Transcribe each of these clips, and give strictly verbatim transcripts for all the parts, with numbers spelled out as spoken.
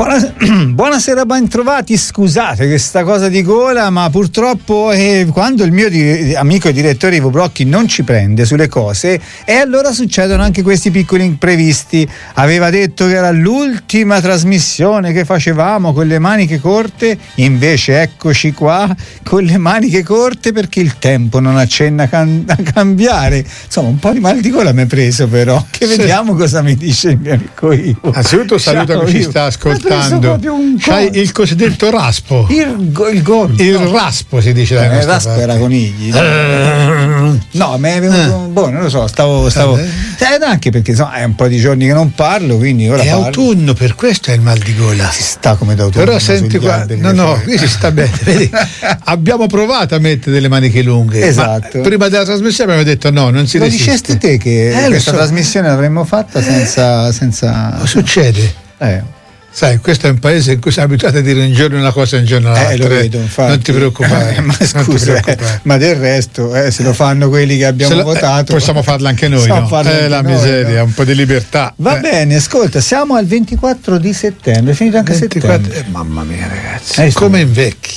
Buonasera, buonasera, ben trovati. Scusate questa cosa di gola, ma purtroppo eh, quando il mio di, amico e direttore Ivo Brocchi non ci prende sulle cose, e allora succedono anche questi piccoli imprevisti. Aveva detto che era l'ultima trasmissione che facevamo con le maniche corte, invece eccoci qua con le maniche corte perché il tempo non accenna can- a cambiare. Insomma, un po' di mal di gola mi è preso, però che sì. Vediamo cosa mi dice il mio amico Ivo. Anzitutto saluto che ci sta ascoltando. C'hai il cosiddetto raspo, il, il, gordo. il raspo si dice da eh, il raspo parte. Era conigli no, no mi è venuto eh. boh, non lo so, stavo, stavo eh, anche perché insomma è un po' di giorni che non parlo, quindi ora è parlo. Autunno, per questo è il mal di gola, si sta come d'autunno, però senti qua, no no qui si sta bene. Vedi, abbiamo provato a mettere delle maniche lunghe, esatto, ma prima della trasmissione abbiamo detto no, non si lo resiste. Dicesti te che eh, questa so. trasmissione l'avremmo fatta senza senza succede eh sai, questo è un paese in cui siamo abituati a dire un giorno una cosa e un giorno l'altra. Eh, lo vedo, infatti. Non ti preoccupare. ma scusa, eh, ma del resto, eh, se lo fanno quelli che abbiamo lo, votato, eh, possiamo farla anche noi, no? Eh, anche la noi, miseria, no? Un po' di libertà. Va eh. bene, ascolta, siamo al ventiquattro di settembre, è finito anche ventiquattro settembre. Eh, mamma mia, ragazzi, eh, come invecchi.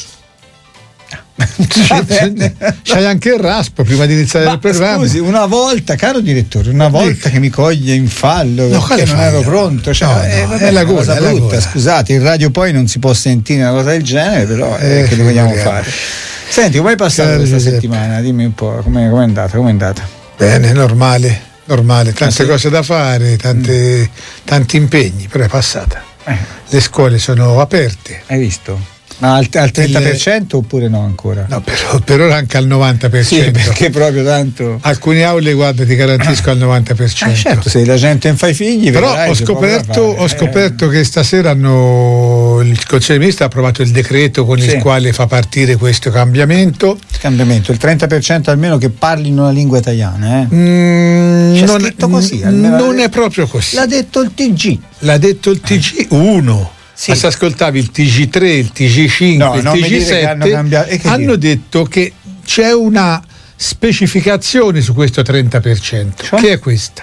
C'hai anche il raspo prima di iniziare ma il programma. Scusi, una volta, caro direttore, una volta che mi coglie in fallo no, perché non ero pronto, cioè, no, no, eh, vabbè, è la gola, cosa è la brutta, gola. Scusate, in radio poi non si può sentire una cosa del genere, però eh, eh, che lo vogliamo magari. fare. Senti, come è passata Caro questa Giuseppe. settimana? Dimmi un po', come è andata? Com'è andata? Bene, normale, normale, tante ah, sì? cose da fare, tante, mm. tanti impegni, però è passata. Eh. Le scuole sono aperte. Hai visto? Ma al, al trenta per cento oppure no ancora? No, per, per ora anche al novanta per cento. Sì, perché proprio tanto. Alcune aule, guarda, ti garantisco al novanta per cento. Ah, certo, se la gente non fa i figli. Però vedrai, ho scoperto, ho scoperto eh. che stasera hanno il Consiglio dei Ministri ha approvato il decreto con sì. il quale fa partire questo cambiamento. Cambiamento, il trenta per cento almeno che parlino la lingua italiana. Eh? Mm, C'è non scritto così. Non è proprio così. L'ha detto il T G. L'ha detto il T G uno. Sì. Ma se ascoltavi il T G tre, il T G cinque, no, il T G sette hanno, cambiato, hanno detto che c'è una specificazione su questo trenta per cento, cioè? Che è questa: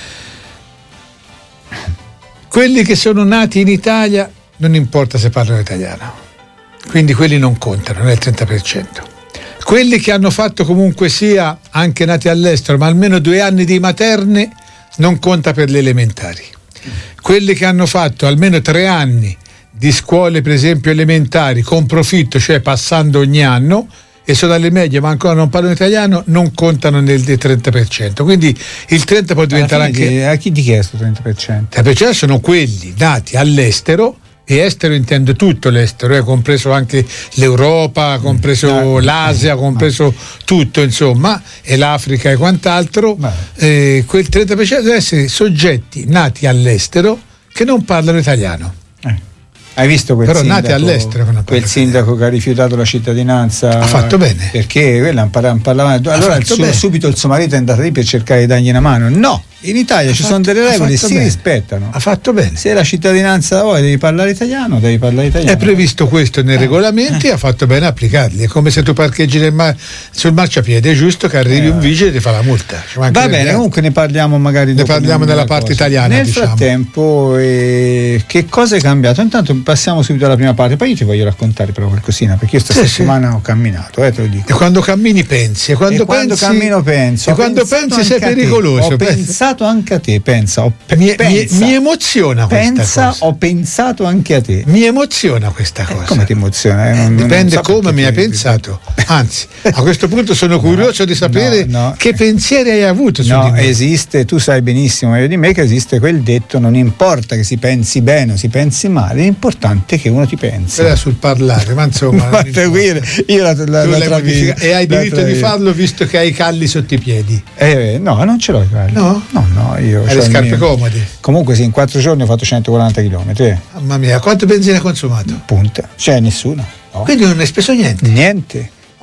quelli che sono nati in Italia non importa se parlano italiano, quindi quelli non contano nel trenta per cento. Quelli che hanno fatto comunque sia anche nati all'estero ma almeno due anni di materne non conta per le elementari. Quelli che hanno fatto almeno tre anni di scuole per esempio elementari con profitto, cioè passando ogni anno, e sono alle medie ma ancora non parlano italiano, non contano nel trenta per cento. Quindi il trenta può diventare anche di, a chi ti chiesto trenta per cento? trenta per cento sono quelli nati all'estero, e estero intendo tutto l'estero, eh, compreso anche l'Europa, compreso l'Asia, compreso tutto insomma, e l'Africa e quant'altro. Eh, quel trenta per cento deve essere soggetti nati all'estero che non parlano italiano. Eh. Hai visto quel però sindaco, nati all'estero quel sindaco che ha rifiutato la cittadinanza? Ha fatto bene, perché quella parlavano, allora il suo, subito il suo marito è andato lì per cercare di dargli una mano. No, in Italia ha ci fatto, sono delle regole e si bene. rispettano. Ha fatto bene. Se la cittadinanza vuoi devi parlare italiano, devi parlare italiano. È previsto questo nei eh. regolamenti, eh. ha fatto bene a applicarli. È come se tu parcheggi nel mar- sul marciapiede, è giusto che arrivi eh. un vigile e ti fa la multa. Va bene, vedere. Comunque ne parliamo magari dopo. Ne parliamo nella parte cosa. italiana. Nel diciamo. frattempo, eh, che cosa è cambiato? Intanto passiamo subito alla prima parte, poi io ti voglio raccontare però qualcosina, perché io questa sì, settimana sì. ho camminato, eh, te lo dico. E quando cammini pensi, e quando, e quando pensi, cammino penso. E quando pensi sei pericoloso. Ho pensato anche a te, pensa. Ho pe- mi, pensa, mi, mi emoziona questa pensa, cosa. Ho pensato anche a te. Mi emoziona questa cosa. Eh, come ti emoziona? Eh? Non, Dipende non so come mi hai pensato. Anzi, a questo punto sono curioso no, di sapere no, no. che pensieri hai avuto su no, di me. Esiste, tu sai benissimo meglio di me che esiste quel detto: non importa che si pensi bene o si pensi male, l'importante è che uno ti pensi. Era sul parlare, ma insomma. ma io la, la, la travi, e hai diritto di farlo visto che hai i calli sotto i piedi. Eh, no, non ce l'ho i calli. No? No, no, io hai le scarpe mio... comode. Comunque sì, in quattro giorni ho fatto centoquaranta chilometri. Eh. Mamma mia, quanto benzina hai consumato? Punta, cioè nessuna. No. Quindi non hai speso niente? Niente.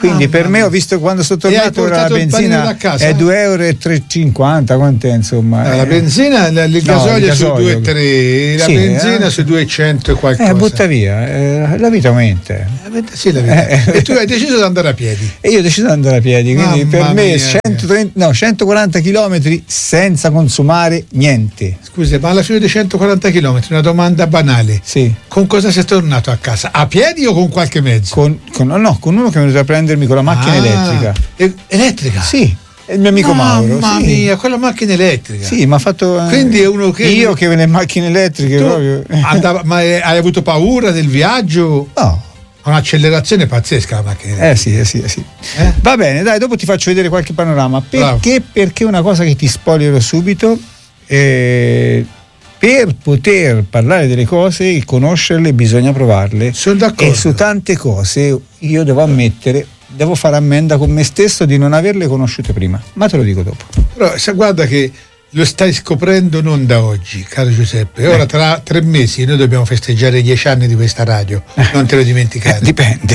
Quindi ah, per me, ho visto quando sono tornato ora la benzina è due euro e tre e cinquanta, quant'è insomma? Eh, la benzina, il, il no, gasolio, il su gasolio. due virgola tre, la sì, benzina eh, su due e cento e qualcosa. Eh, butta via, eh, la vita aumenta. Eh, sì, la vita. Eh, e tu hai deciso di andare a piedi? E io ho deciso di andare a piedi, quindi Mamma per me mia, centotrenta, no, centoquaranta chilometri senza consumare niente. Scusa, ma alla fine dei centoquaranta chilometri, una domanda banale. Sì. Con cosa sei tornato a casa? A piedi o con qualche mezzo? Con, con, no, con uno che è venuto a prendermi con la macchina ah, elettrica. E, elettrica? Sì. Il mio amico Mamma Mauro. Mamma sì. mia, quella macchina elettrica. Sì, ma ha fatto. Quindi è uno che. Io che nelle macchine elettriche tu proprio. Andava, ma hai avuto paura del viaggio? No. Ha un'accelerazione pazzesca la macchina elettrica. Eh sì, eh sì, eh sì. Eh? Va bene, dai, dopo ti faccio vedere qualche panorama. Perché? Bravo. Perché una cosa che ti spoilerò subito. Eh, per poter parlare delle cose e conoscerle bisogna provarle. Sono d'accordo. E su tante cose io devo ammettere, devo fare ammenda con me stesso di non averle conosciute prima, ma te lo dico dopo. Però se guarda che lo stai scoprendo non da oggi, caro Giuseppe. Ora tra tre mesi noi dobbiamo festeggiare i dieci anni di questa radio, non te lo dimenticare. Eh, dipende.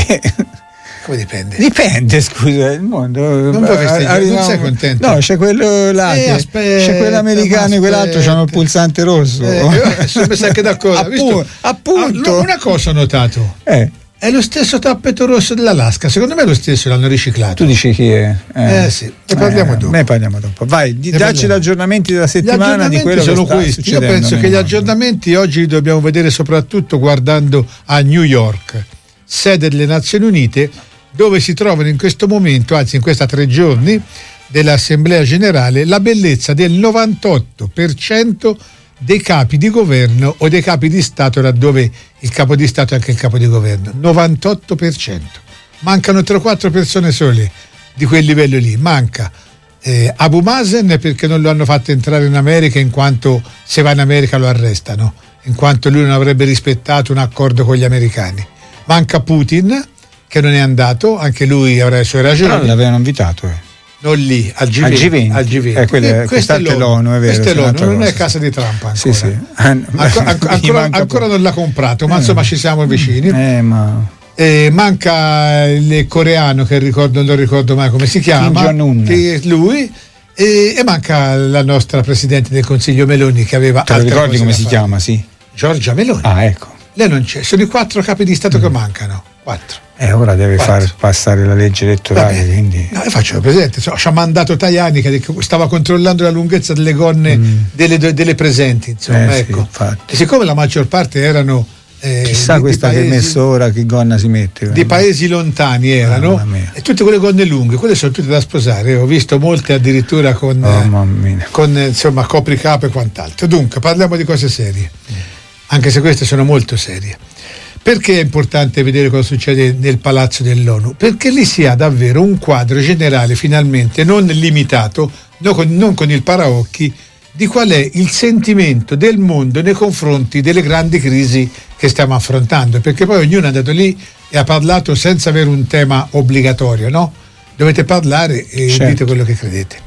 Come dipende? Dipende, scusa, il mondo. Non puoi festeggiare, non sei contento? No, c'è quello là, eh, che, aspetta, c'è quello americano e quell'altro c'hanno il pulsante rosso. Eh, sono pensato anche d'accordo. Appu- visto? appunto. Ah, una cosa ho notato. Eh. È lo stesso tappeto rosso dell'Alaska, secondo me è lo stesso, l'hanno riciclato. Tu dici chi è? Eh, eh sì, ne parliamo eh, dopo. Ne parliamo dopo. Vai, di, dacci parliamo. gli aggiornamenti della settimana. Gli aggiornamenti di quello sono che sta questi. Io succedendo penso che nel gli mondo. aggiornamenti oggi li dobbiamo vedere soprattutto guardando a New York, sede delle Nazioni Unite, dove si trovano in questo momento, anzi in questi tre giorni dell'Assemblea Generale, la bellezza del novantotto per cento dei capi di governo o dei capi di Stato, laddove il capo di Stato è anche il capo di governo. novantotto per cento. Mancano tre o quattro persone sole di quel livello lì. Manca eh, Abu Mazen, perché non lo hanno fatto entrare in America, in quanto se va in America lo arrestano, in quanto lui non avrebbe rispettato un accordo con gli americani. Manca Putin, che non è andato, anche lui avrà le sue ragioni. Però l'avevano invitato, eh. Non lì, al G venti. Al G venti. Al G venti. Eh, quella, Eh, questa è l'ONU, l'ONU, è vero. Questa è l'ONU, non cosa, è casa sì. di Trump ancora. Sì, sì. Ancora, ancora, ancora non l'ha comprato, ma eh. insomma ci siamo vicini. Eh, ma... Eh, manca il coreano, che ricordo, non ricordo mai come si chiama, Kim Jong-un. che è lui, e, e manca la nostra Presidente del Consiglio Meloni, che aveva Te lo altre ricordi cose come da si fare. chiama, sì? Giorgia Meloni. Ah, ecco. Lei non c'è, sono i quattro capi di Stato mm. che mancano. Quattro. Eh, ora deve Quattro. far passare la legge elettorale, Vabbè, quindi... no, io faccio presente, so, ci ha mandato Tajani che stava controllando la lunghezza delle gonne mm. delle, delle presenti, insomma, eh, ecco. Sì, e siccome la maggior parte erano eh, chissà di, questa di paesi, che hai messo ora che gonna si mette, di paesi lontani erano, e tutte quelle gonne lunghe, quelle sono tutte da sposare. Ho visto molte addirittura con, oh, con insomma copricapo e quant'altro. Dunque parliamo di cose serie, mm. anche se queste sono molto serie. Perché è importante vedere cosa succede nel palazzo dell'ONU? Perché lì si ha davvero un quadro generale, finalmente, non limitato, non con, non con il paraocchi, di qual è il sentimento del mondo nei confronti delle grandi crisi che stiamo affrontando. Perché poi ognuno è andato lì e ha parlato senza avere un tema obbligatorio, no? Dovete parlare e certo. dite quello che credete.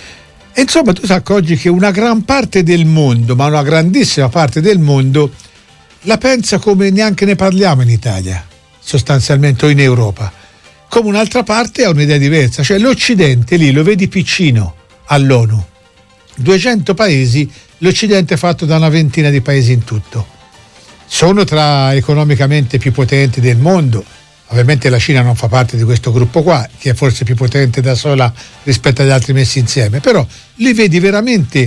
E insomma, tu sai oggi che una gran parte del mondo, ma una grandissima parte del mondo, la pensa come neanche ne parliamo in Italia, sostanzialmente, o in Europa. Come un'altra parte ha un'idea diversa, cioè l'Occidente lì lo vedi piccino all'ONU. duecento paesi, l'Occidente è fatto da una ventina di paesi in tutto. Sono tra economicamente più potenti del mondo. Ovviamente la Cina non fa parte di questo gruppo qua, che è forse più potente da sola rispetto agli altri messi insieme, però li vedi veramente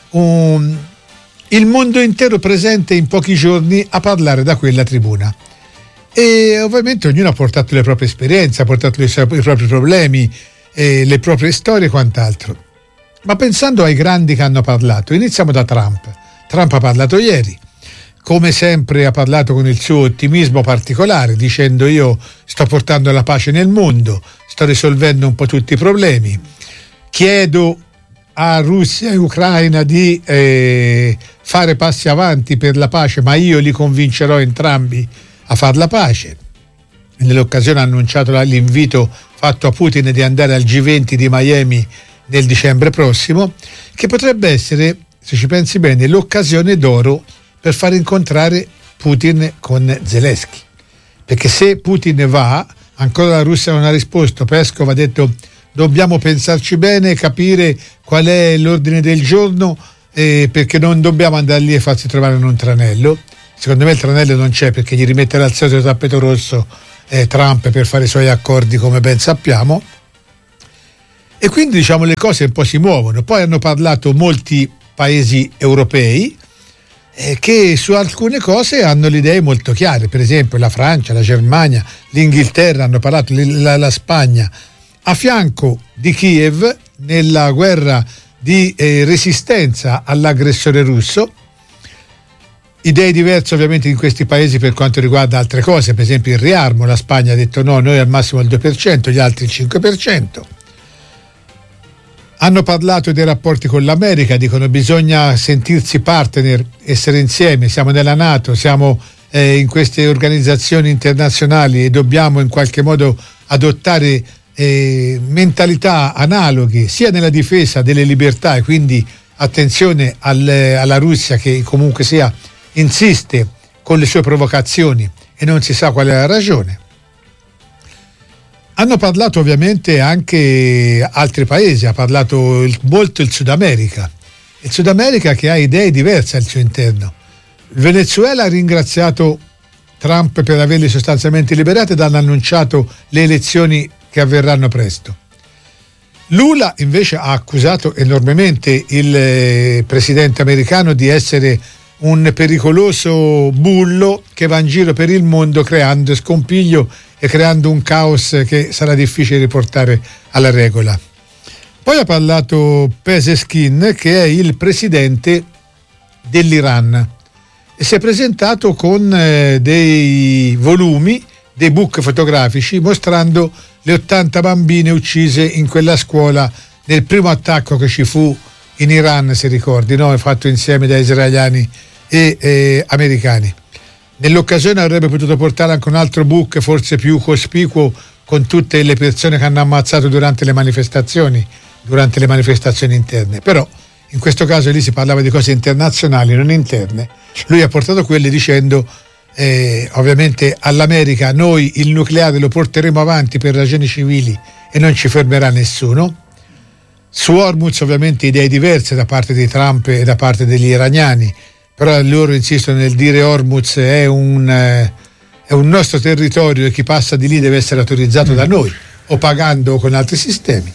un... il mondo intero presente in pochi giorni a parlare da quella tribuna. E ovviamente ognuno ha portato le proprie esperienze, ha portato i, i propri problemi, eh, le proprie storie e quant'altro. Ma pensando ai grandi che hanno parlato, iniziamo da Trump. Trump ha parlato ieri, come sempre ha parlato con il suo ottimismo particolare, dicendo: io sto portando la pace nel mondo, sto risolvendo un po' tutti i problemi, chiedo a Russia e Ucraina di eh, fare passi avanti per la pace, ma io li convincerò entrambi a far la pace. Nell'occasione ha annunciato l'invito fatto a Putin di andare al G venti di Miami nel dicembre prossimo, che potrebbe essere, se ci pensi bene, l'occasione d'oro per far incontrare Putin con Zelensky, perché se Putin va, ancora la Russia non ha risposto. Peskov ha detto dobbiamo pensarci bene, capire qual è l'ordine del giorno, eh, perché non dobbiamo andare lì e farsi trovare in un tranello. Secondo me il tranello non c'è, perché gli rimetterà il solito tappeto rosso eh, Trump per fare i suoi accordi, come ben sappiamo. E quindi diciamo le cose un po' si muovono. Poi hanno parlato molti paesi europei eh, che su alcune cose hanno le idee molto chiare, per esempio la Francia, la Germania, l'Inghilterra hanno parlato, la, la Spagna, a fianco di Kiev nella guerra di eh, resistenza all'aggressore russo. Idee diverse ovviamente in questi paesi per quanto riguarda altre cose, per esempio il riarmo. La Spagna ha detto no, noi al massimo il due per cento, gli altri il cinque per cento. Hanno parlato dei rapporti con l'America, dicono bisogna sentirsi partner, essere insieme, siamo nella NATO, siamo eh, in queste organizzazioni internazionali e dobbiamo in qualche modo adottare eh, mentalità analoghe sia nella difesa delle libertà, e quindi attenzione al, alla Russia che comunque sia insiste con le sue provocazioni e non si sa qual è la ragione. Hanno parlato ovviamente anche altri paesi, ha parlato il, molto il Sud America, il Sud America che ha idee diverse al suo interno. Il Venezuela ha ringraziato Trump per averli sostanzialmente liberati ed hanno annunciato le elezioni che avverranno presto. Lula invece ha accusato enormemente il eh, presidente americano di essere un pericoloso bullo che va in giro per il mondo creando scompiglio e creando un caos che sarà difficile riportare alla regola. Poi ha parlato Pezeshkian, che è il presidente dell'Iran, e si è presentato con eh, dei volumi, dei book fotografici mostrando le ottanta bambine uccise in quella scuola nel primo attacco che ci fu in Iran, se ricordi, no? Fatto insieme da israeliani e eh, americani. Nell'occasione avrebbe potuto portare anche un altro book forse più cospicuo, con tutte le persone che hanno ammazzato durante le manifestazioni durante le manifestazioni interne, però in questo caso lì si parlava di cose internazionali, non interne. Lui ha portato quelle dicendo eh, ovviamente all'America noi il nucleare lo porteremo avanti per ragioni civili e non ci fermerà nessuno. Su Hormuz ovviamente idee diverse da parte di Trump e da parte degli iraniani, però loro insistono nel dire Hormuz è un, eh, è un nostro territorio e chi passa di lì deve essere autorizzato da noi o pagando con altri sistemi.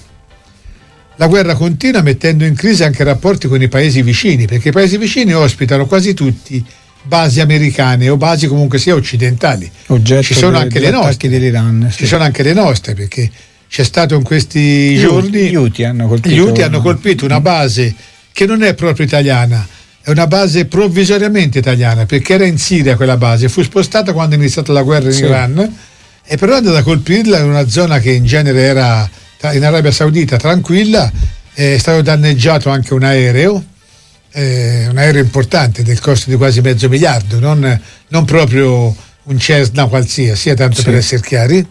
La guerra continua mettendo in crisi anche i rapporti con i paesi vicini, perché i paesi vicini ospitano quasi tutti basi americane o basi comunque sia occidentali. Oggetto ci sono anche le nostre dell'Iran, sì. Ci sono anche le nostre, perché c'è stato in questi gli giorni gli Houthi hanno colpito, gli Houthi hanno colpito una base che non è proprio italiana, è una base provvisoriamente italiana, perché era in Siria quella base, fu spostata quando è iniziata la guerra in sì. Iran, e però è andata a colpirla in una zona che in genere era in Arabia Saudita tranquilla. È stato danneggiato anche un aereo, eh, un aereo importante del costo di quasi mezzo miliardo, non, non proprio un Cessna qualsiasi, tanto sì. per essere chiari.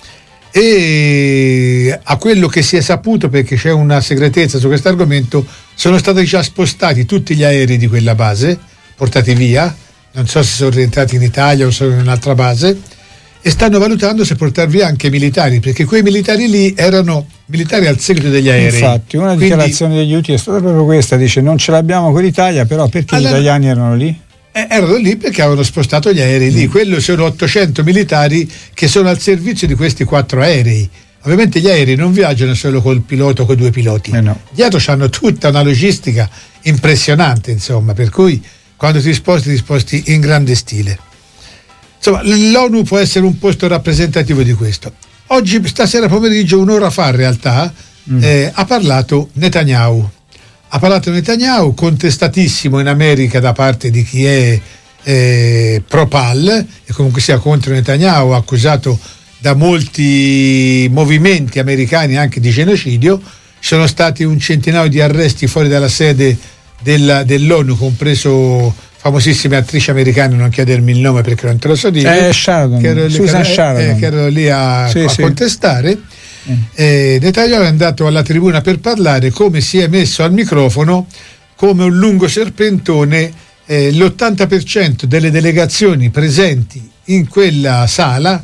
E a quello che si è saputo, perché c'è una segretezza su questo argomento, sono stati già spostati tutti gli aerei di quella base, portati via, non so se sono rientrati in Italia o sono in un'altra base, e stanno valutando se portare via anche i militari, perché quei militari lì erano militari al seguito degli aerei. Infatti una Quindi, dichiarazione degli Houthi è stata proprio questa, dice non ce l'abbiamo con l'Italia, però perché allora, gli italiani erano lì? Eh, erano lì perché avevano spostato gli aerei lì, mm. quello sono ottocento militari che sono al servizio di questi quattro aerei. Ovviamente gli aerei non viaggiano solo col pilota o con due piloti, eh no. dietro hanno tutta una logistica impressionante, insomma, per cui quando ti sposti ti sposti in grande stile. Insomma, l'ONU può essere un posto rappresentativo di questo. Oggi, stasera pomeriggio, un'ora fa in realtà, mm. eh, ha parlato Netanyahu. Ha parlato Netanyahu, contestatissimo in America da parte di chi è eh, pro-Pal e comunque sia contro Netanyahu, accusato da molti movimenti americani anche di genocidio. Ci sono stati un centinaio di arresti fuori dalla sede della, dell'ONU, compreso famosissime attrici americane, non chiedermi il nome perché non te lo so dire, eh, Sheridan, che ero lì, Susan che, Sheridan. Eh, che ero lì a, sì, a sì. contestare. Eh, Netanyahu è andato alla tribuna per parlare, come si è messo al microfono come un lungo serpentone. Eh, l'ottanta per cento delle delegazioni presenti in quella sala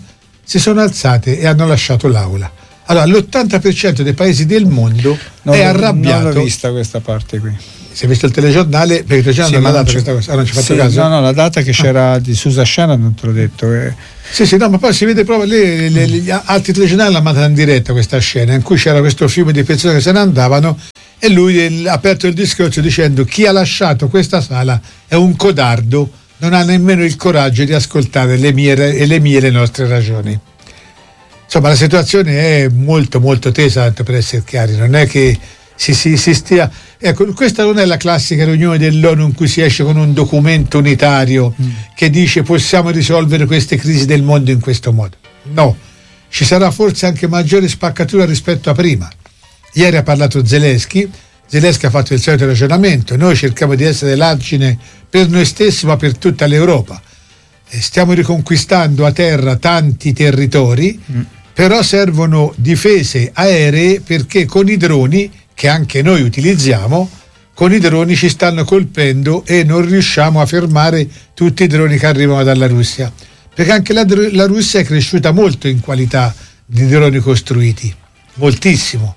si sono alzate e hanno lasciato l'aula. Allora, l'ottanta per cento dei paesi del mondo non è l'ho, arrabbiato. Non l'ho vista questa parte qui. Si è visto il telegiornale? Perché il telegiornale sì, non ha dato c'è, questa cosa. Ah, non ci fatto sì, caso? No, no, la data che c'era ah. di Susa Scena non te l'ho detto. Eh. Sì, sì, no, ma poi si vede proprio le, le, le, gli altri telegiornali l'hanno mandata in diretta questa scena in cui c'era questo fiume di persone che se ne andavano e lui ha aperto il discorso dicendo: chi ha lasciato questa sala è un codardo, non ha nemmeno il coraggio di ascoltare le mie e le mie le nostre ragioni. Insomma, la situazione è molto molto tesa, per essere chiari, non è che si, si, si stia. Ecco, questa non è la classica riunione dell'ONU in cui si esce con un documento unitario mm. che dice possiamo risolvere queste crisi del mondo in questo modo. No, ci sarà forse anche maggiore spaccatura rispetto a prima. Ieri ha parlato Zelensky, Zelensky ha fatto il solito ragionamento: noi cerchiamo di essere l'argine per noi stessi ma per tutta l'Europa, e stiamo riconquistando a terra tanti territori, mm. però servono difese aeree perché con i droni che anche noi utilizziamo, con i droni ci stanno colpendo e non riusciamo a fermare tutti i droni che arrivano dalla Russia, perché anche la, la Russia è cresciuta molto in qualità di droni costruiti, moltissimo,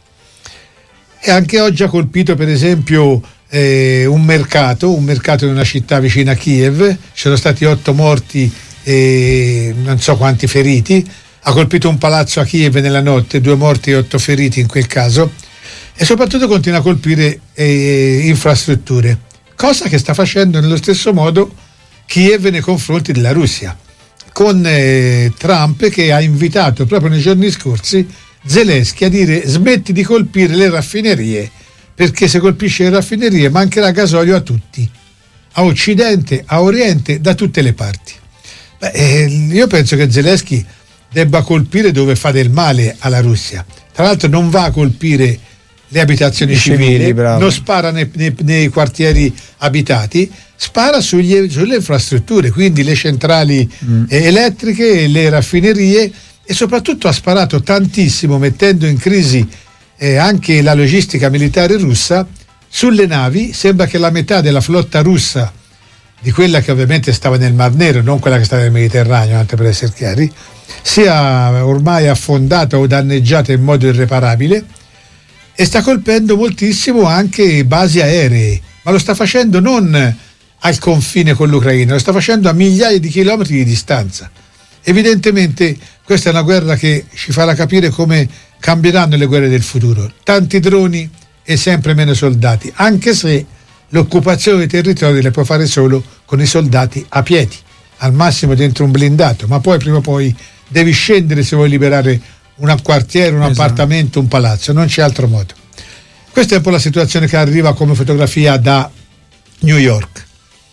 e anche oggi ha colpito per esempio eh, un mercato un mercato in una città vicina a Kiev, ci sono stati otto morti e non so quanti feriti, ha colpito un palazzo a Kiev nella notte, due morti e otto feriti in quel caso, e soprattutto continua a colpire eh, infrastrutture, cosa che sta facendo nello stesso modo Kiev nei confronti della Russia, con eh, Trump che ha invitato proprio nei giorni scorsi Zelensky a dire: smetti di colpire le raffinerie, perché se colpisce le raffinerie mancherà gasolio a tutti, a Occidente, a Oriente, da tutte le parti. Beh, eh, io penso che Zelensky debba colpire dove fa del male alla Russia. Tra l'altro non va a colpire le abitazioni I civili, civili non spara nei, nei, nei quartieri abitati, spara sugli, sulle infrastrutture, quindi le centrali mm. elettriche, le raffinerie, e soprattutto ha sparato tantissimo, mettendo in crisi eh, anche la logistica militare russa sulle navi. Sembra che la metà della flotta russa, di quella che ovviamente stava nel Mar Nero, non quella che stava nel Mediterraneo, anche per essere chiari, sia ormai affondata o danneggiata in modo irreparabile, e sta colpendo moltissimo anche basi aeree, ma lo sta facendo non al confine con l'Ucraina, lo sta facendo a migliaia di chilometri di distanza. Evidentemente questa è una guerra che ci farà capire come cambieranno le guerre del futuro: tanti droni e sempre meno soldati, anche se l'occupazione dei territori la può fare solo con i soldati a piedi, al massimo dentro un blindato, ma poi prima o poi devi scendere se vuoi liberare un quartiere, un esatto. appartamento, un palazzo, non c'è altro modo. Questa è un po' la situazione che arriva come fotografia da New York.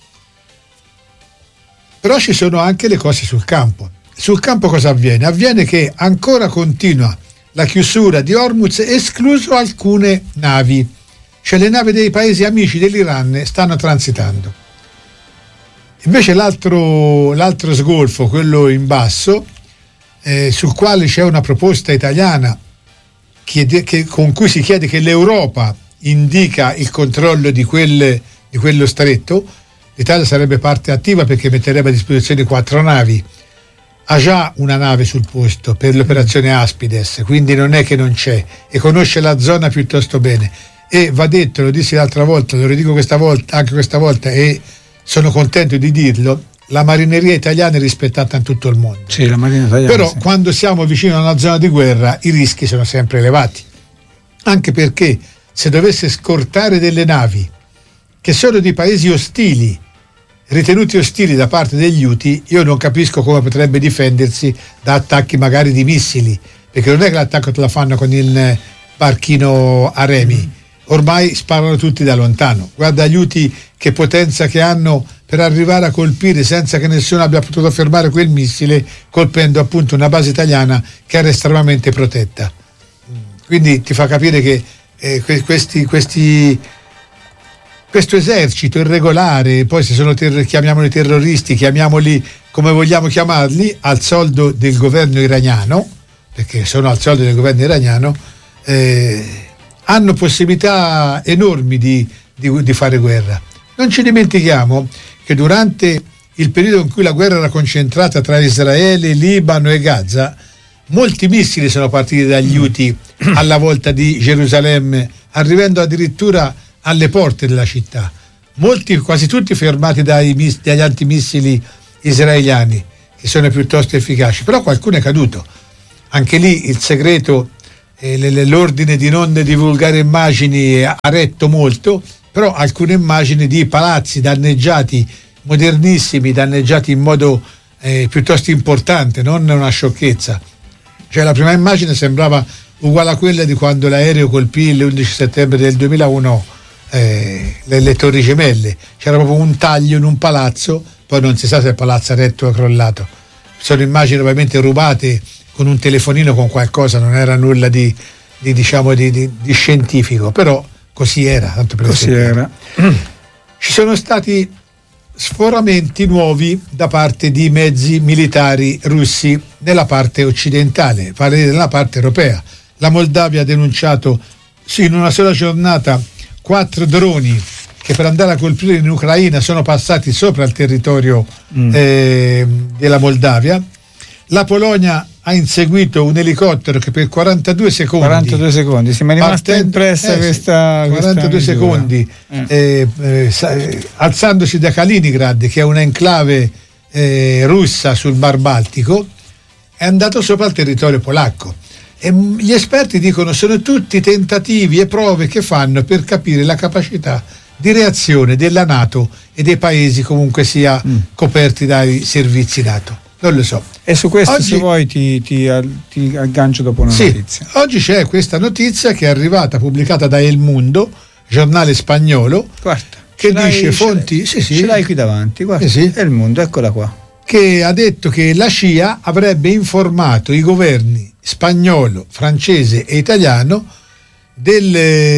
Però ci sono anche le cose sul campo. Sul campo cosa avviene? Avviene che ancora continua la chiusura di Hormuz, escluso alcune navi, cioè le navi dei paesi amici dell'Iran stanno transitando. Invece l'altro, l'altro sgolfo, quello in basso, Eh, sul quale c'è una proposta italiana chiede, che, con cui si chiede che l'Europa indica il controllo di, quel, di quello stretto. L'Italia sarebbe parte attiva perché metterebbe a disposizione quattro navi, ha già una nave sul posto per l'operazione Aspides, quindi non è che non c'è, e conosce la zona piuttosto bene, e va detto, lo dissi l'altra volta, lo ridico questa volta, anche questa volta, e sono contento di dirlo: la marineria italiana è rispettata in tutto il mondo. Sì, la marina italiana, però sì. Quando siamo vicino a una zona di guerra i rischi sono sempre elevati, anche perché se dovesse scortare delle navi che sono di paesi ostili, ritenuti ostili da parte degli Houthi, io non capisco come potrebbe difendersi da attacchi magari di missili, perché non è che l'attacco te la fanno con il barchino a remi, ormai sparano tutti da lontano. Guarda gli Houthi che potenza che hanno per arrivare a colpire senza che nessuno abbia potuto fermare quel missile, colpendo appunto una base italiana che era estremamente protetta. Quindi ti fa capire che eh, questi, questi questo esercito irregolare, poi se sono ter- chiamiamoli terroristi, chiamiamoli come vogliamo chiamarli, al soldo del governo iraniano, perché sono al soldo del governo iraniano, eh, hanno possibilità enormi di, di, di fare guerra. Non ci dimentichiamo che durante il periodo in cui la guerra era concentrata tra Israele, Libano e Gaza, molti missili sono partiti dagli Houthi alla volta di Gerusalemme, arrivando addirittura alle porte della città. Molti, quasi tutti fermati dai, dagli antimissili israeliani, che sono piuttosto efficaci, però qualcuno è caduto. Anche lì il segreto, eh, l'ordine di non divulgare immagini ha retto molto, però alcune immagini di palazzi danneggiati, modernissimi, danneggiati in modo eh, piuttosto importante, non una sciocchezza. Cioè la prima immagine sembrava uguale a quella di quando l'aereo colpì l'undici settembre del duemilauno eh, le, le Torri Gemelle. C'era proprio un taglio in un palazzo, poi non si sa se il palazzo è retto o crollato. Sono immagini ovviamente rubate con un telefonino, con qualcosa, non era nulla di, di diciamo di, di, di scientifico, però così era, tanto per così era. Ci sono stati sforamenti nuovi da parte di mezzi militari russi nella parte occidentale, vale nella parte europea. La Moldavia ha denunciato sì, in una sola giornata quattro droni che per andare a colpire in Ucraina sono passati sopra il territorio mm. eh, della Moldavia. La Polonia ha inseguito un elicottero che per quarantadue secondi quarantadue secondi, sì, mi è rimasta impressa eh, questa quarantadue questa secondi eh. Eh, eh, alzandosi da Kaliningrad, che è una enclave eh, russa sul Mar Baltico, è andato sopra il territorio polacco. E gli esperti dicono sono tutti tentativi e prove che fanno per capire la capacità di reazione della NATO e dei paesi comunque sia mm. coperti dai servizi NATO. Non lo so. E su questo oggi, se vuoi ti, ti, ti aggancio dopo una sì, notizia. Oggi c'è questa notizia che è arrivata, pubblicata da El Mundo, giornale spagnolo. Guarda, che dice fonti, ce l'hai, sì, sì. ce l'hai qui davanti, guarda, eh sì. è Il Mondo, eccola qua. Che ha detto che la C I A avrebbe informato i governi spagnolo, francese e italiano del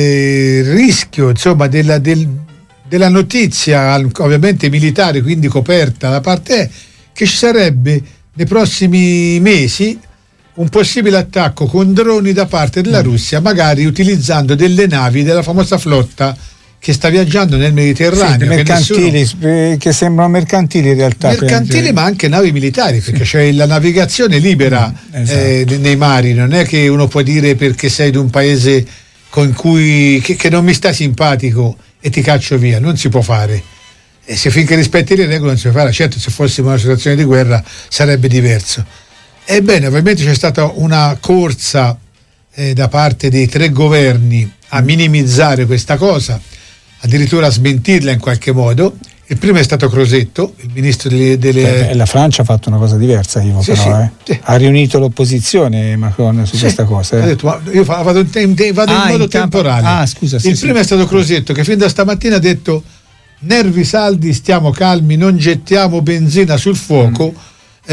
rischio, insomma, della, del, della notizia, ovviamente militare, quindi coperta da parte è, che ci sarebbe nei prossimi mesi un possibile attacco con droni da parte della Russia, magari utilizzando delle navi della famosa flotta che sta viaggiando nel Mediterraneo, sì, mercantili, che, nessuno... che sembrano mercantili in realtà, mercantili ma anche navi militari, perché sì. C'è la navigazione libera mm, esatto. eh, nei mari, non è che uno può dire perché sei di un paese con cui che, che non mi sta simpatico e ti caccio via, non si può fare. E se finché rispetti le regole non si può fare. Certo, se fossimo in una situazione di guerra sarebbe diverso. Ebbene, ovviamente c'è stata una corsa eh, da parte dei tre governi a minimizzare questa cosa, addirittura a smentirla in qualche modo. Il primo è stato Crosetto, il ministro delle... delle... Eh, la Francia ha fatto una cosa diversa, Ivo, sì, però, sì, eh. sì. Ha riunito l'opposizione Macron su sì, questa cosa. Eh. Ha detto, ma io vado in, te- vado ah, in modo in campo... temporale. Ah, scusa, sì, il sì, primo sì. è stato Crosetto, che fin da stamattina ha detto nervi saldi, stiamo calmi, non gettiamo benzina sul fuoco, mm.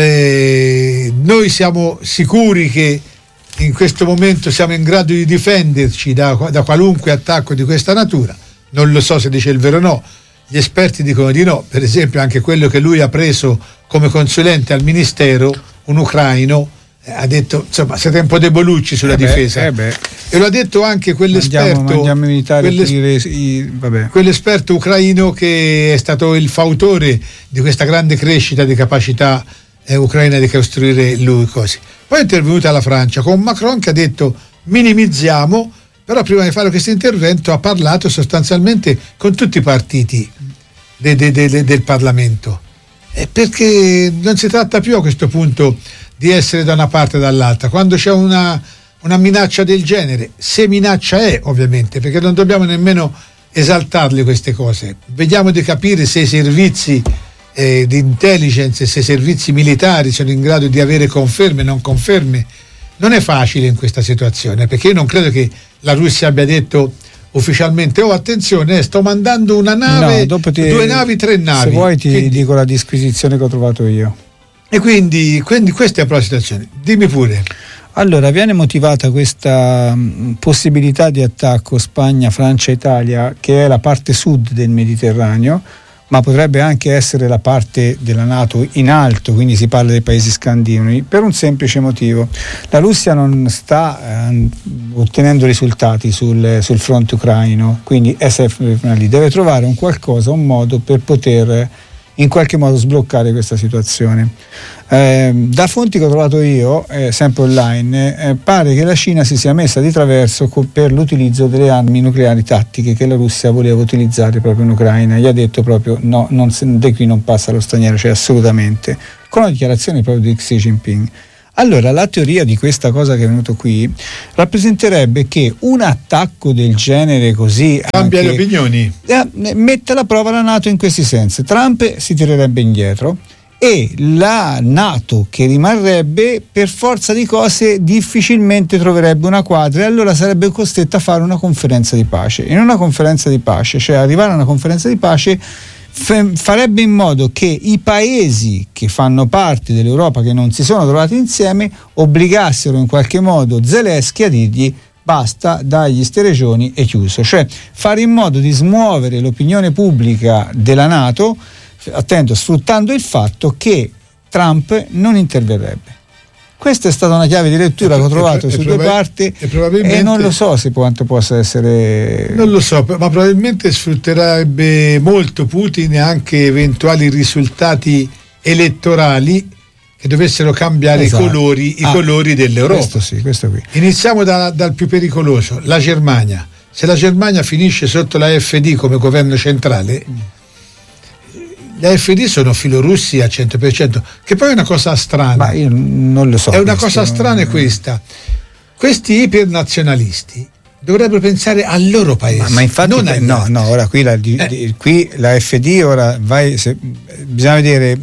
eh, noi siamo sicuri che in questo momento siamo in grado di difenderci da, da qualunque attacco di questa natura. Non lo so se dice il vero o no, gli esperti dicono di no. Per esempio anche quello che lui ha preso come consulente al ministero, un ucraino, eh, ha detto insomma siete un po' debolucci sulla eh beh, difesa eh beh. E lo ha detto anche quell'esperto mandiamo, mandiamo militari quell'es- i, vabbè. quell'esperto ucraino che è stato il fautore di questa grande crescita di capacità eh, ucraina di costruire lui cose. Poi è intervenuta la Francia con Macron che ha detto minimizziamo, però prima di fare questo intervento ha parlato sostanzialmente con tutti i partiti de, de, de, de, del Parlamento, eh, perché non si tratta più a questo punto di essere da una parte o dall'altra. Quando c'è una, una minaccia del genere, se minaccia è ovviamente, perché non dobbiamo nemmeno esaltarle queste cose, vediamo di capire se i servizi eh, di intelligence, se i servizi militari sono in grado di avere conferme, non conferme. Non è facile in questa situazione, perché io non credo che la Russia abbia detto ufficialmente oh attenzione sto mandando una nave, no, ti, due navi, tre navi. Se vuoi ti quindi, dico la disquisizione che ho trovato io. E quindi, quindi questa è la situazione. Dimmi pure. Allora, viene motivata questa mh, possibilità di attacco Spagna, Francia, Italia, che è la parte sud del Mediterraneo, ma potrebbe anche essere la parte della NATO in alto, quindi si parla dei paesi scandinavi, per un semplice motivo. La Russia non sta eh, ottenendo risultati sul, sul fronte ucraino, quindi S F lì deve trovare un qualcosa, un modo per poter in qualche modo sbloccare questa situazione. Eh, da fonti che ho trovato io, eh, sempre online, eh, pare che la Cina si sia messa di traverso co- per l'utilizzo delle armi nucleari tattiche che la Russia voleva utilizzare proprio in Ucraina. Gli ha detto proprio no, non se, da qui non passa lo straniero, cioè assolutamente, con una dichiarazione proprio di Xi Jinping. Allora, la teoria di questa cosa che è venuto qui rappresenterebbe che un attacco del genere così cambia anche, le opinioni, eh, mette alla prova la NATO in questi sensi. Trump si tirerebbe indietro e la NATO, che rimarrebbe, per forza di cose difficilmente troverebbe una quadra e allora sarebbe costretta a fare una conferenza di pace. In una conferenza di pace, cioè arrivare a una conferenza di pace, f- farebbe in modo che i paesi che fanno parte dell'Europa, che non si sono trovati insieme, obbligassero in qualche modo Zelensky a dirgli basta, dagli ste regioni e chiuso. Cioè fare in modo di smuovere l'opinione pubblica della NATO, attento, sfruttando il fatto che Trump non interverrebbe. Questa è stata una chiave di lettura che ho trovato su due parti e non lo so se quanto possa essere. Non lo so, ma probabilmente sfrutterebbe molto Putin anche eventuali risultati elettorali che dovessero cambiare esatto. i colori, i ah, colori dell'Europa. Questo sì, questo qui. Iniziamo da, dal più pericoloso, la Germania. Se la Germania finisce sotto la F D come governo centrale, mm. gli A F D sono filorussi al cento per cento, che poi è una cosa strana. Ma io non lo so. È una cosa strana è questa. Questi ipernazionalisti dovrebbero pensare al loro paese. Ma, ma infatti non no, no, no, ora qui la, eh. qui la F D ora vai, se, bisogna vedere.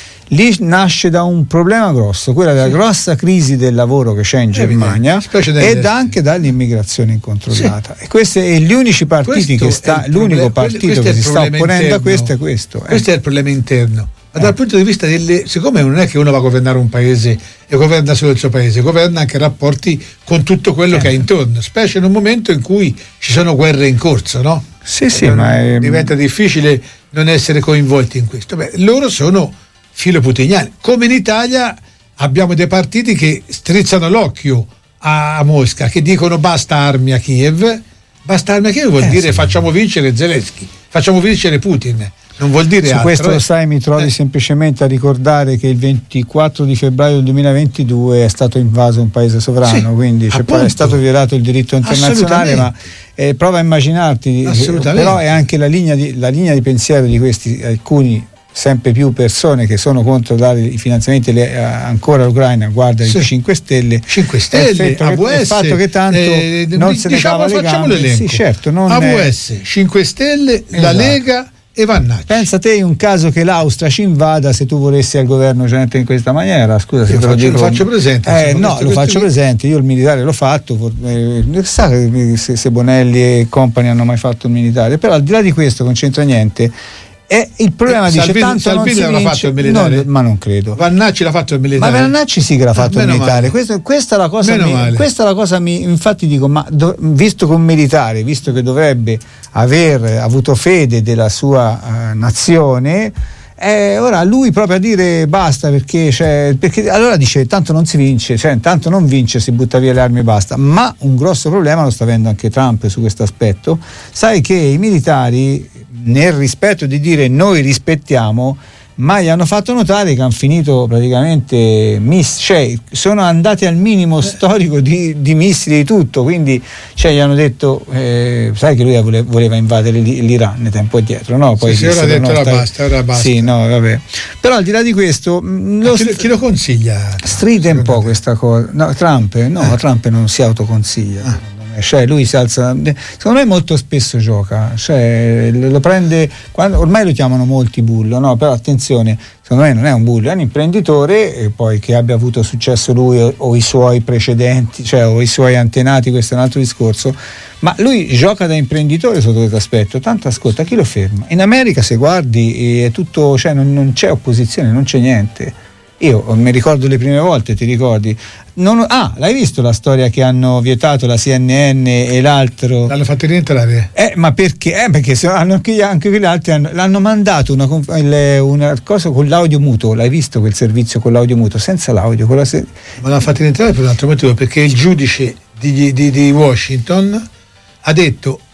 Lì nasce da un problema grosso, quella della sì. grossa crisi del lavoro che c'è in Germania ed anche dall'immigrazione incontrollata. Sì. E questi sono gli unici partiti questo che sta, l'unico partito questo che si sta opponendo interno. a questo è questo. Eh. Questo è il problema interno. Ma dal punto di vista delle, siccome non è che uno va a governare un paese e governa solo il suo paese, governa anche rapporti con tutto quello eh. che ha intorno, specie in un momento in cui ci sono guerre in corso, no? Sì, sì, ma è... diventa difficile non essere coinvolti in questo. Beh, loro sono filoputiniani. Come in Italia abbiamo dei partiti che strizzano l'occhio a, a Mosca, che dicono basta armi a Kiev. Basta armi a Kiev vuol eh, dire sì. facciamo vincere Zelensky, facciamo vincere Putin. Non vuol dire su altro. Questo lo eh. sai, mi trovi eh. semplicemente a ricordare che il ventiquattro di febbraio del duemilaventidue è stato invaso un paese sovrano, sì, quindi cioè, è stato violato il diritto internazionale, ma eh, prova a immaginarti, però è anche la linea di, la linea di pensiero di questi alcuni sempre più persone che sono contro dare i finanziamenti le, ancora all'Ucraina, guarda sì. i cinque Stelle cinque Stelle, A V S, il fatto che tanto eh, non se diciamo, ne cava le gambe. L'elenco. Sì, certo, non A V S, cinque Stelle, esatto. la Lega e Vannacci. Pensa te un caso che l'Austria ci invada se tu volessi al governo gente in questa maniera, scusa se te lo dico. Lo faccio presente. Eh, no, lo faccio qui. presente, io il militare l'ho fatto, eh, sa se, se Bonelli e compagni hanno mai fatto il militare, però al di là di questo non c'entra niente. E il problema eh, dice Salvini, tanto Salvini non si l'ha vince, fatto il militare, non, ma non credo. Vannacci l'ha fatto il militare, ma Vannacci sì che l'ha fatto il militare. Questo, questa è la cosa mi, questa è la cosa mi, infatti dico, ma do, visto che un militare, visto che dovrebbe aver avuto fede della sua uh, nazione, eh, ora lui proprio a dire basta perché, cioè, perché allora dice tanto non si vince, cioè tanto non vince, si butta via le armi e basta. Ma un grosso problema lo sta avendo anche Trump su questo aspetto. Sai che i militari, nel rispetto di dire noi rispettiamo, ma gli hanno fatto notare che hanno finito praticamente miss, cioè sono andati al minimo storico di, di missili di tutto, quindi cioè, gli hanno detto eh, sai che lui voleva, voleva invadere l'Iran tempo addietro, no? Poi sì, sì, ora detto ora basta, ora basta. Sì, no, vabbè. Però al di là di questo lo chi, st- chi lo consiglia? Stride un po' questa cosa. No, Trump, no, eh. Trump non si autoconsiglia. Ah. Cioè lui si alza, secondo me molto spesso gioca, cioè lo prende quando, ormai lo chiamano molti bullo, no? Però attenzione, secondo me non è un bullo, è un imprenditore e poi che abbia avuto successo lui o, o i suoi precedenti, cioè o i suoi antenati, questo è un altro discorso, ma lui gioca da imprenditore sotto questo aspetto. Tanto ascolta, chi lo ferma? In America se guardi è tutto, cioè non, non c'è opposizione, non c'è niente. Io mi ricordo le prime volte, ti ricordi? Non, ah, l'hai visto la storia che hanno vietato la C N N e l'altro? L'hanno fatto rientrare? Eh, ma perché? Eh, perché se hanno, anche quegli altri hanno, l'hanno mandato una, una cosa con l'audio muto. L'hai visto quel servizio con l'audio muto? Senza l'audio. Con la se- ma l'hanno fatto rientrare per un altro motivo, perché il giudice di, di, di Washington ha detto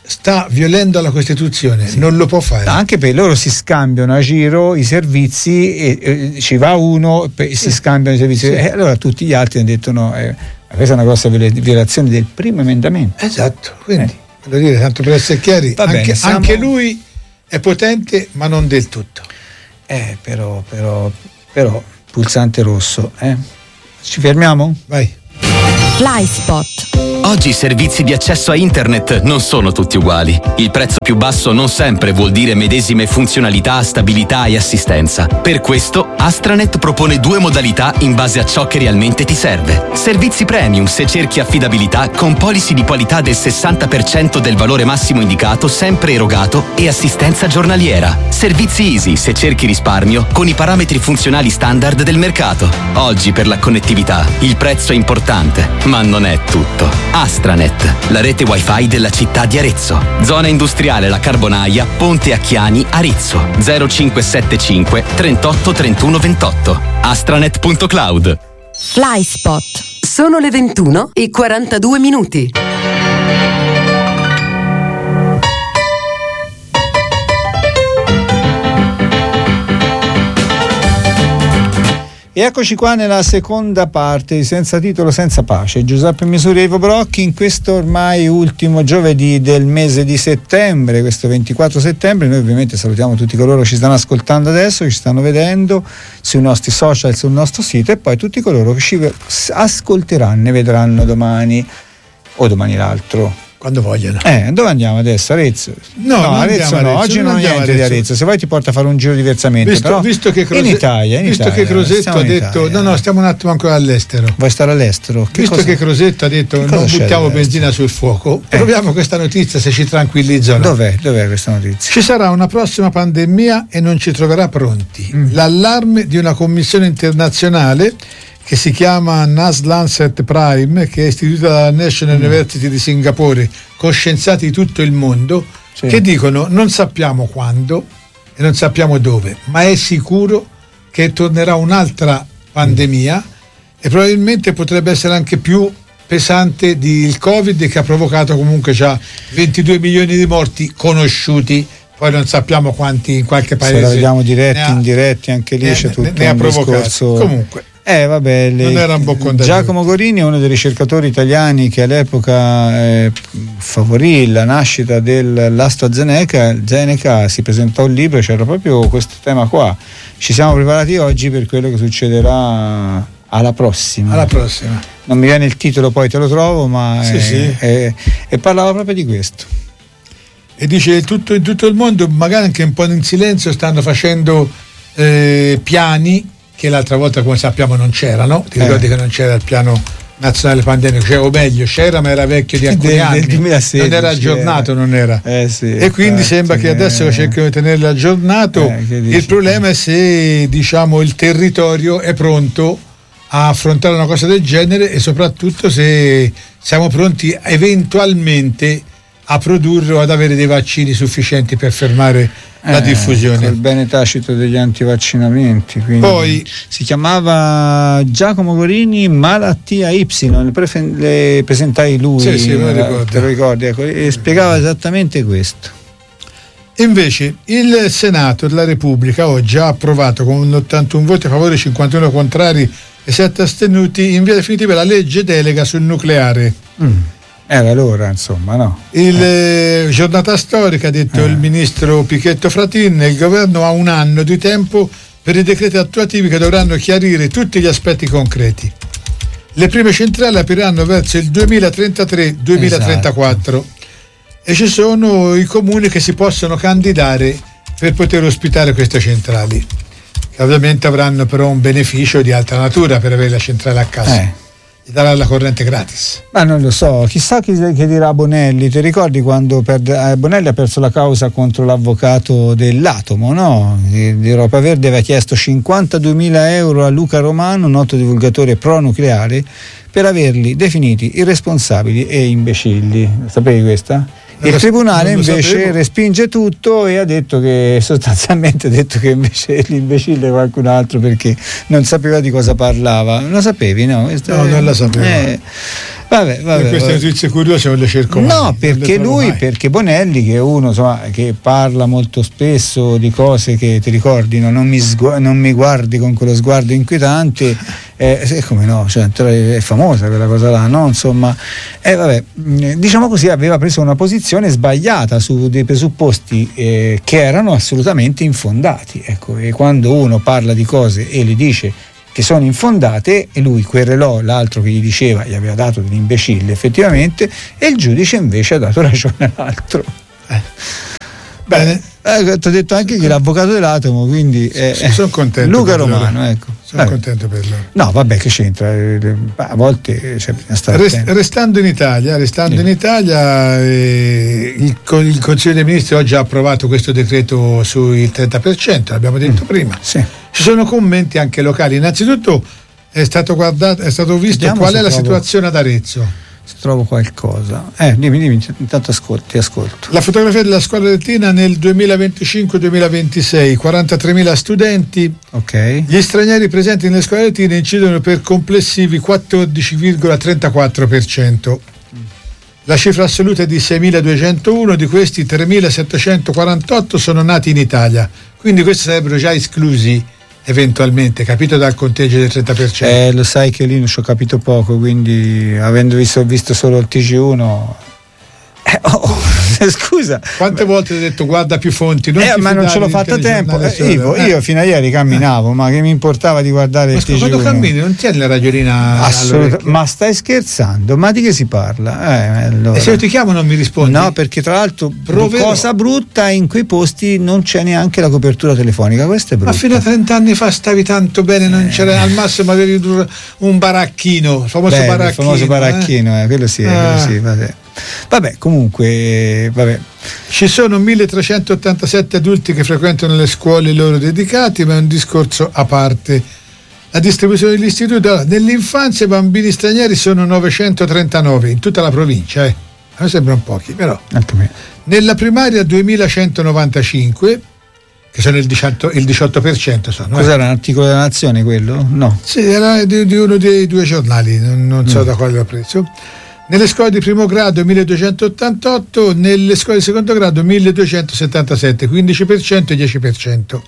sta violando la Costituzione, sì. Non lo può fare. No, anche per loro si scambiano a giro i servizi e, e ci va uno e si scambiano i servizi, sì. E allora tutti gli altri hanno detto no, eh, questa è una grossa violazione del primo emendamento. Esatto, quindi eh. voglio dire, tanto per essere chiari, bene, anche, siamo... anche lui è potente ma non del tutto. Eh però però però pulsante rosso, eh? Ci fermiamo? Vai. FlySpot. Oggi i servizi di accesso a internet non sono tutti uguali. Il prezzo più basso non sempre vuol dire medesime funzionalità, stabilità e assistenza. Per questo Astranet propone due modalità in base a ciò che realmente ti serve. Servizi premium se cerchi affidabilità con policy di qualità del sessanta per cento del valore massimo indicato sempre erogato e assistenza giornaliera. Servizi easy se cerchi risparmio con i parametri funzionali standard del mercato. Oggi per la connettività il prezzo è importante, ma non è tutto. Astranet, la rete wifi della città di Arezzo. Zona industriale La Carbonaia, Ponte Acchiani, Arezzo. zero cinque sette cinque trentotto trentuno ventotto. astranet punto cloud. FlySpot. Sono le ventuno e quarantadue minuti. E eccoci qua nella seconda parte di Senza Titolo Senza Pace. Giuseppe Misuri e Ivo Brocchi in questo ormai ultimo giovedì del mese di settembre, questo ventiquattro settembre. Noi ovviamente salutiamo tutti coloro che ci stanno ascoltando adesso, che ci stanno vedendo sui nostri social, sul nostro sito, e poi tutti coloro che ci ascolteranno e vedranno domani o domani l'altro. Quando vogliono. Eh, dove andiamo adesso? Arezzo? No, no non Arezzo Arezzo, no, oggi non, non niente Arezzo. Di Arezzo. Se vuoi ti porta a fare un giro diversamente. Visto, però visto che Crose, in Italia, in visto Italia, che Crosetto ha detto no, no, stiamo un attimo ancora all'estero. Vuoi stare all'estero? Che visto cosa? che Crosetto ha detto non buttiamo benzina sul fuoco, eh. proviamo questa notizia se ci tranquillizza. No? Dov'è? Dov'è questa notizia? Ci sarà una prossima pandemia e non ci troverà pronti. Mm. L'allarme di una commissione internazionale che si chiama N A S Lancet Prime, che è istituita dalla National mm. University di Singapore, con scienziati di tutto il mondo, sì. che dicono non sappiamo quando e non sappiamo dove, ma è sicuro che tornerà un'altra pandemia mm. e probabilmente potrebbe essere anche più pesante di il Covid, che ha provocato comunque già ventidue milioni di morti conosciuti. Poi non sappiamo quanti in qualche paese. Se la vediamo diretti, indiretti, anche lì ne, c'è tutto ne, ne un discorso. Comunque. Eh, vabbè, le, non era un buon Giacomo Gorini è uno dei ricercatori italiani che all'epoca eh, favorì la nascita dell'AstraZeneca. Zeneca si presentò un libro, c'era proprio questo tema qua. Ci siamo preparati oggi per quello che succederà alla prossima. Alla prossima. Non mi viene il titolo, poi te lo trovo, ma sì, è, sì. È, e parlava proprio di questo. E dice tutto, in tutto il mondo, magari anche un po' in silenzio, stanno facendo eh, piani che l'altra volta, come sappiamo, non c'erano. Ti ricordi eh. che non c'era il piano nazionale pandemico, cioè, o meglio c'era ma era vecchio di alcuni del, anni, del duemilasedici, non era aggiornato, era. non era eh sì, e quindi infatti, sembra che adesso eh. cercano di tenerlo aggiornato. eh, il problema è se, diciamo, il territorio è pronto a affrontare una cosa del genere e soprattutto se siamo pronti eventualmente a produrre o ad avere dei vaccini sufficienti per fermare eh, la diffusione. Il bene tacito degli antivaccinamenti. Quindi poi si chiamava Giacomo Gorini, malattia Y, le, pre- le presentai lui, sì, sì, me lo ricordo. Te lo ricordi, ecco, e spiegava esattamente questo. Invece il Senato della Repubblica oggi ha approvato con ottantuno voti a favore, cinquantuno contrari e sette astenuti in via definitiva la legge delega sul nucleare. Mm. Era l'ora, insomma, no? Il eh. giornata storica, ha detto eh. il ministro Pichetto Fratin, il governo ha un anno di tempo per i decreti attuativi che dovranno chiarire tutti gli aspetti concreti. Le prime centrali apriranno verso il duemilatrentatré duemilatrentaquattro esatto. e ci sono i comuni che si possono candidare per poter ospitare queste centrali, che ovviamente avranno però un beneficio di altra natura per avere la centrale a casa. Eh. Darà la corrente gratis. Ma non lo so, chissà chi, che dirà Bonelli. Ti ricordi quando per, eh, Bonelli ha perso la causa contro l'avvocato dell'Atomo, no? L'Europa Verde aveva chiesto cinquantaduemila euro a Luca Romano, noto divulgatore pro-nucleare, per averli definiti irresponsabili e imbecilli. Sapevi questa? Il tribunale invece sapevo. respinge tutto e ha detto che sostanzialmente ha detto che invece l'imbecille è qualcun altro perché non sapeva di cosa parlava. Lo sapevi, no? Questo no, è, non la sapevo. Eh, Vabbè, vabbè, queste vabbè. notizie curiose non le cerco mai. No, perché lui, mai. perché Bonelli, che è uno insomma, che parla molto spesso di cose che ti ricordino, non mi, sgu- non mi guardi con quello sguardo inquietante, eh, come no, cioè, è famosa quella cosa là, no? Insomma, eh, vabbè, diciamo così, aveva preso una posizione sbagliata su dei presupposti eh, che erano assolutamente infondati. Ecco, e quando uno parla di cose e le dice che sono infondate, e lui querelò l'altro che gli diceva, gli aveva dato dell'imbecille effettivamente, e il giudice invece ha dato ragione all'altro. Eh. Bene, eh, ti ho detto anche che l'avvocato dell'Atomo, quindi eh, sì, sono contento Luca per Romano, loro. ecco. Sono Vabbè. contento per loro. No, vabbè, che c'entra? A volte cioè, bisogna stare Rest, attenti. restando in Italia, restando Sì. in Italia eh, il, il Consiglio dei Ministri oggi ha approvato questo decreto sul trenta per cento, l'abbiamo detto Mm. prima. Sì. Ci sono commenti anche locali. Innanzitutto è stato guardato, è stato visto Vediamo qual se è la trovo- situazione ad Arezzo. Se trovo qualcosa. Eh, dimmi, dimmi, intanto ascolti, ti ascolto. La fotografia della scuola aretina nel duemilaventicinque duemilaventisei, quarantatremila studenti. Ok. Gli stranieri presenti nelle scuole aretine incidono per complessivi quattordici virgola trentaquattro per cento. La cifra assoluta è di seimiladuecentouno, di questi tremilasettecentoquarantotto sono nati in Italia, quindi questi sarebbero già esclusi eventualmente, capito, dal conteggio del trenta per cento. Eh, lo sai che lì non ci ho capito poco, quindi avendo visto, visto solo il T G uno. Eh, oh, scusa. Quante volte ho detto guarda più fonti? Non Eh, ti ma non fidare ce l'ho del fatto a tempo. telegiornale Eh, solo, io, eh. io fino a ieri camminavo, ma che mi importava di guardare Ma il scusa, T G uno? quando cammini non tieni la radiolina Assolutamente. all'orecchio? Ma stai scherzando? Ma di che si parla? Eh, allora. E se io ti chiamo non mi rispondi? No, perché tra l'altro, Proverò. cosa brutta, in quei posti non c'è neanche la copertura telefonica. Questo è brutto. Ma fino a trenta anni fa stavi tanto bene, non c'era, al massimo avevi un- un baracchino, il famoso Beh, baracchino. il famoso baracchino, eh, quello sì, Ah. quello sì, vabbè. Vabbè, comunque, vabbè. Ci sono milletrecentottantasette adulti che frequentano le scuole loro dedicate, ma è un discorso a parte. La distribuzione degli istituti, allora, nell'infanzia i bambini stranieri sono novecentotrentanove in tutta la provincia, eh. A me sembrano pochi, però. Anche me. Nella primaria duemilacentonovantacinque, che sono il diciotto, il diciotto per cento sono. eh. Cos'era un articolo della Nazione quello? No. Sì, era di, di uno dei due giornali, non, non so Mm. da quale l'ho preso. Nelle scuole di primo grado milleduecentottantotto, nelle scuole di secondo grado milleduecentosettantasette, quindici per cento e dieci per cento.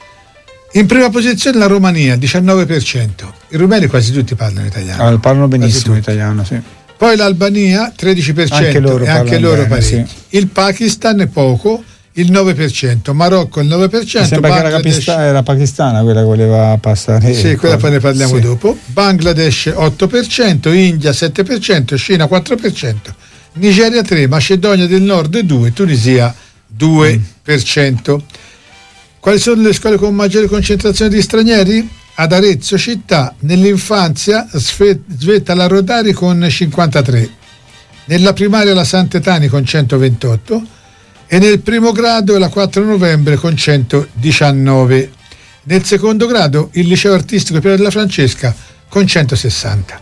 In prima posizione la Romania, diciannove per cento. I rumeni quasi tutti parlano italiano. Ah, parlano benissimo Quasi l'italiano, sì. Poi l'Albania, tredici per cento, Anche loro e anche parlano loro bene, parecchi. sì. Il Pakistan è poco, il nove per cento. Marocco il nove per cento. Mi sembra che era, Bangladesh- capista- era pakistana quella che voleva passare. Sì, quella poi ne parliamo Sì. dopo. Bangladesh otto per cento, India sette per cento, Cina quattro per cento, Nigeria tre, Macedonia del Nord due, Tunisia due per cento. Quali sono le scuole con maggiore concentrazione di stranieri? Ad Arezzo città, nell'infanzia Sve- Svetta la Rodari con cinquantatré, nella primaria la Sant'Etani con centoventotto e nel primo grado la quattro novembre con centodiciannove. Nel secondo grado il liceo artistico Piero della Francesca con centosessanta.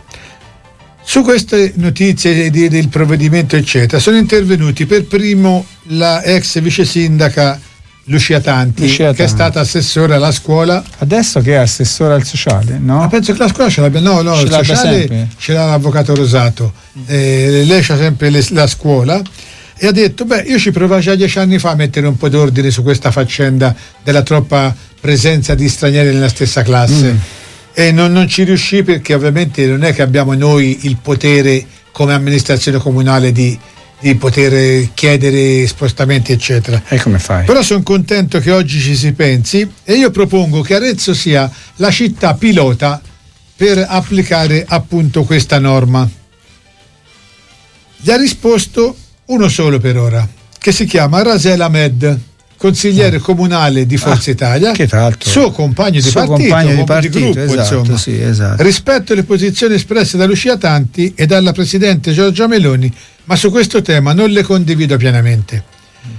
Su queste notizie di- del provvedimento eccetera sono intervenuti per primo la ex vice sindaca Lucia Tanti, Lucia che è Tanti. stata assessore alla scuola. Adesso che è assessore al sociale, no? Ma penso che la scuola ce l'abbia, no, no, Ce il l'abbia sociale sempre. ce l'ha l'avvocato Rosato. Eh, lei c'ha sempre le- la scuola e ha detto: beh, io ci provai già dieci anni fa a mettere un po' d'ordine su questa faccenda della troppa presenza di stranieri nella stessa classe. Mm. E non, non ci riuscì, perché ovviamente non è che abbiamo noi il potere come amministrazione comunale di, di poter chiedere spostamenti eccetera. E come fai? Però sono contento che oggi ci si pensi e io propongo che Arezzo sia la città pilota per applicare appunto questa norma. Gli ha risposto uno solo per ora, che si chiama Rasel Ahmed, consigliere comunale di Forza Ah, Italia, che tra l'altro suo compagno di suo partito, compagno di uomo partito, gruppo, esatto, insomma. sì, esatto. Rispetto alle posizioni espresse da Lucia Tanti e dalla presidente Giorgia Meloni, ma su questo tema non le condivido pienamente.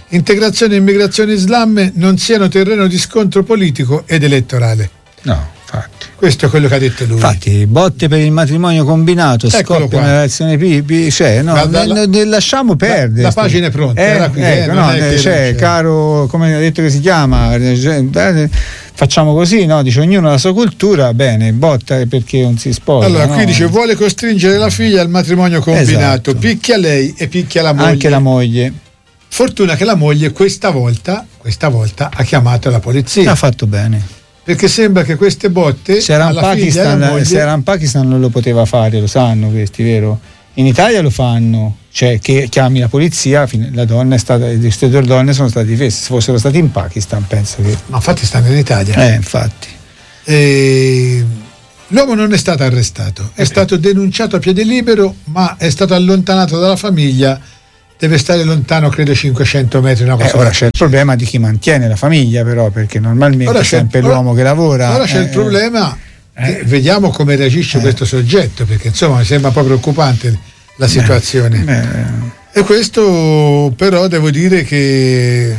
Integrazione e immigrazione islam non siano terreno di scontro politico ed elettorale. No, Infatti, questo è quello che ha detto lui. Infatti, botte per il matrimonio combinato, Eccolo scoppia qua. una relazione pipi, cioè, no, Guarda, ne- la- ne- lasciamo perdere. la sto- pagina è pronta, Eh, era qui, eh, ecco, non no, è eh, che cioè, non c'è. caro, come ha detto che si chiama, eh, facciamo così, no? Dice ognuno la sua cultura, bene, botta perché non si sposa. Allora, no? qui dice vuole costringere la figlia al matrimonio combinato, Esatto. picchia lei e picchia la moglie. Anche la moglie. Fortuna che la moglie questa volta, questa volta ha chiamato la polizia, Ha fatto bene. perché sembra che queste botte Se era, in alla figlia e alla Pakistan, moglie, se era in Pakistan non lo poteva fare, lo sanno questi, vero? In Italia lo fanno, cioè che chiami la polizia, la donna è stata, queste due donne sono state difese. Se fossero stati in Pakistan penso che. ma infatti stanno in Italia. Eh, infatti. E l'uomo non è stato arrestato, è stato denunciato a piede libero, ma è stato allontanato dalla famiglia, deve stare lontano credo cinquecento metri. Una cosa Eh, ora così. c'è il problema di chi mantiene la famiglia, però, perché normalmente Ora è c'è- sempre ora- l'uomo che lavora. Ora c'è eh, il problema, che eh. vediamo come reagisce Eh. questo soggetto, perché insomma mi sembra un po' preoccupante la situazione. eh, E questo però devo dire che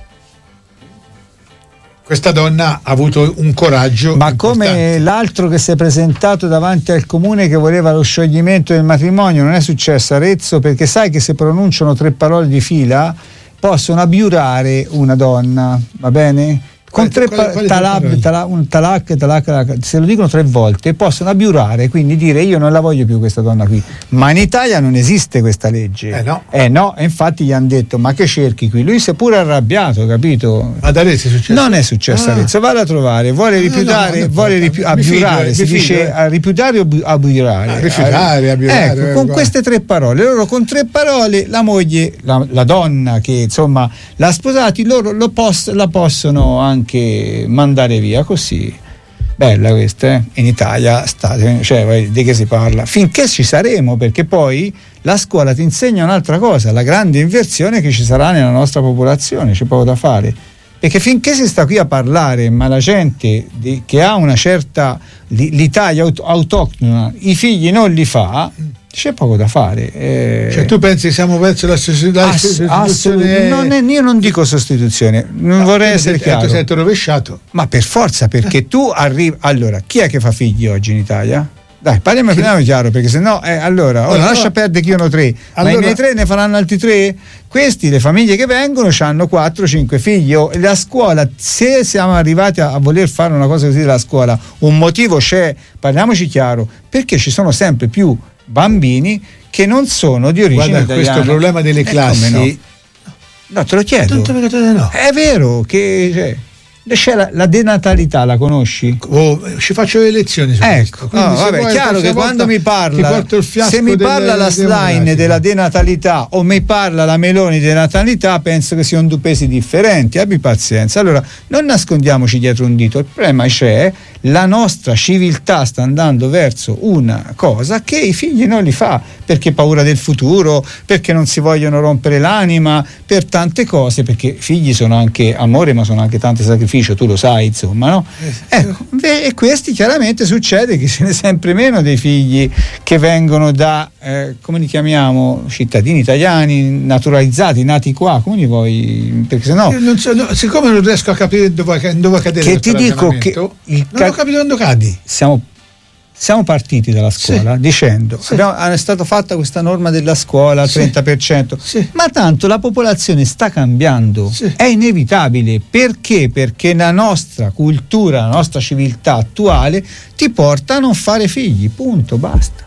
questa donna ha avuto un coraggio Ma importante. come l'altro che si è presentato davanti al comune che voleva lo scioglimento del matrimonio, non è successo a Arezzo, perché sai che se pronunciano tre parole di fila possono abiurare una donna, va bene? Con Quali- tre quali- pa- quali talab, tre parole? tala- un talak, talak, talak, se lo dicono tre volte possono abiurare, quindi dire io non la voglio più questa donna qui. Ma in Italia non esiste questa legge. Eh no. Eh no, e infatti gli hanno detto ma che cerchi qui? Lui si è pure arrabbiato, capito? Ad Arezzo è successo? Non è successo Ah. Arezzo, vada a trovare, vuole No, rifiutare, no, no, vuole no, ripi- mi fido, abiurare, eh, si mi fido, dice eh. a rifiutare o abu- abiurare? Ah, rifiutare, abiurare, Ecco, eh, con guarda. queste tre parole, loro con tre parole, la moglie, la, la donna che insomma l'ha sposati, loro lo poss- la possono anche mandare via così. Bella questa, eh? In Italia state, cioè, vai, di che si parla? Finché ci saremo, perché poi la scuola ti insegna un'altra cosa, la grande inversione che ci sarà nella nostra popolazione, c'è poco da fare. Perché finché si sta qui a parlare, ma la gente di, che ha una certa l'Italia aut- autoctona, i figli non li fa, c'è poco da fare. Eh, Cioè tu pensi che siamo verso la sostitu- la ass- sostituzione? assolut- non è- io non dico sostituzione, non No, vorrei tu essere sei- chiaro. Tu sei rovesciato. Ma per forza, perché tu arrivi. Allora, chi è che fa figli oggi in Italia? Dai, parliamo parliamo chiaro, perché sennò eh, allora, ora Allora- lascia perdere che io ne ho tre, ma allora- i miei tre ne faranno altri tre? Questi, le famiglie che vengono, hanno quattro cinque figli. Oh, la scuola, se siamo arrivati a, a voler fare una cosa così della scuola, un motivo c'è, parliamoci chiaro, perché ci sono sempre più bambini che non sono di origine Guarda, italiana. questo problema delle Eh, classi. come no? No, te lo chiedo. Tanto perché te- no. È vero che cioè, c'è la, la denatalità, la conosci? Oh, ci faccio le lezioni su questo. Ecco, Quindi no, se vabbè, vuoi, chiaro la che prossima quando volta mi parla, ti porto il fiasco se mi delle- parla la slide democratiche. della denatalità o mi parla la Meloni denatalità, penso che siano due pesi differenti, abbi pazienza. Allora, non nascondiamoci dietro un dito, il problema c'è, la nostra civiltà sta andando verso una cosa che i figli non li fa, perché paura del futuro, perché non si vogliono rompere l'anima, per tante cose, perché i figli sono anche amore, ma sono anche tanto sacrificio, tu lo sai, insomma, no? Ecco, beh, e questi chiaramente succede che ce ne sempre meno dei figli che vengono da, eh, come li chiamiamo, cittadini italiani, naturalizzati, nati qua, come li vuoi? Perché sennò... Io non so, no, siccome non riesco a capire dove, dove cadere Che questo ti dico che ragionamento, il non ca- ho capito dove cadi. siamo, siamo partiti dalla scuola Sì. dicendo Sì. abbiamo, è stata fatta questa norma della scuola al Sì. trenta per cento, Sì. ma tanto la popolazione sta cambiando, Sì. è inevitabile. Perché? Perché la nostra cultura, la nostra civiltà attuale ti porta a non fare figli, punto, basta.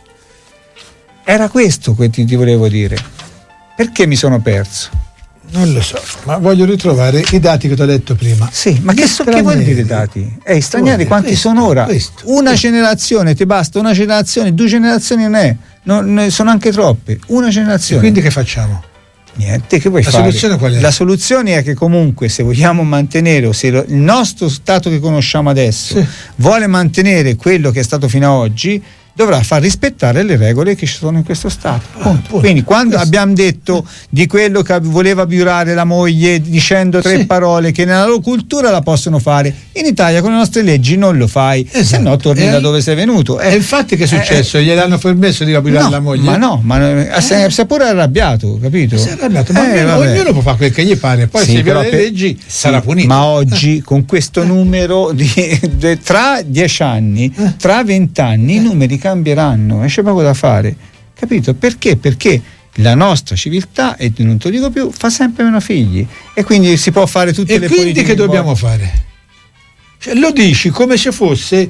Era questo che ti, ti volevo dire. Perché mi sono perso? Non lo so, ma voglio ritrovare i dati che ti ho detto prima. Sì, ma Gli che, so, che vuol stranieri. dire dati? Eh, stranieri Vuol dire quanti questo, sono ora? questo, una questo. generazione, ti basta una generazione, due generazioni non è, non, ne sono anche troppe, una E generazione. quindi che facciamo? Niente, che vuoi La fare? soluzione qual è? La soluzione è che comunque se vogliamo mantenere, o se lo- il nostro stato che conosciamo adesso Sì. vuole mantenere quello che è stato fino ad oggi, dovrà far rispettare le regole che ci sono in questo Stato. Ah, appunto. Quindi quando Questo. abbiamo detto di quello che voleva violare la moglie dicendo tre Sì. parole che nella loro cultura la possono fare, in Italia con le nostre leggi non lo fai, Esatto. se no torni E da al- dove sei venuto. E infatti che è successo? Gliel'hanno permesso di violare no, la moglie? ma no, ma si è, si è pure arrabbiato, capito? Si è arrabbiato, ma Eh, ognuno, vabbè. ognuno può fare quel che gli pare, poi Sì, se viola però le per- leggi sì, sarà punito. ma oggi con questo numero di, de- tra dieci anni, tra vent'anni i numeri cambieranno e c'è poco da fare, capito? Perché? Perché la nostra civiltà, e non te lo dico più, fa sempre meno figli e quindi si può fare tutte E le quindi politiche che dobbiamo vuoi. fare? Cioè, lo dici come se fosse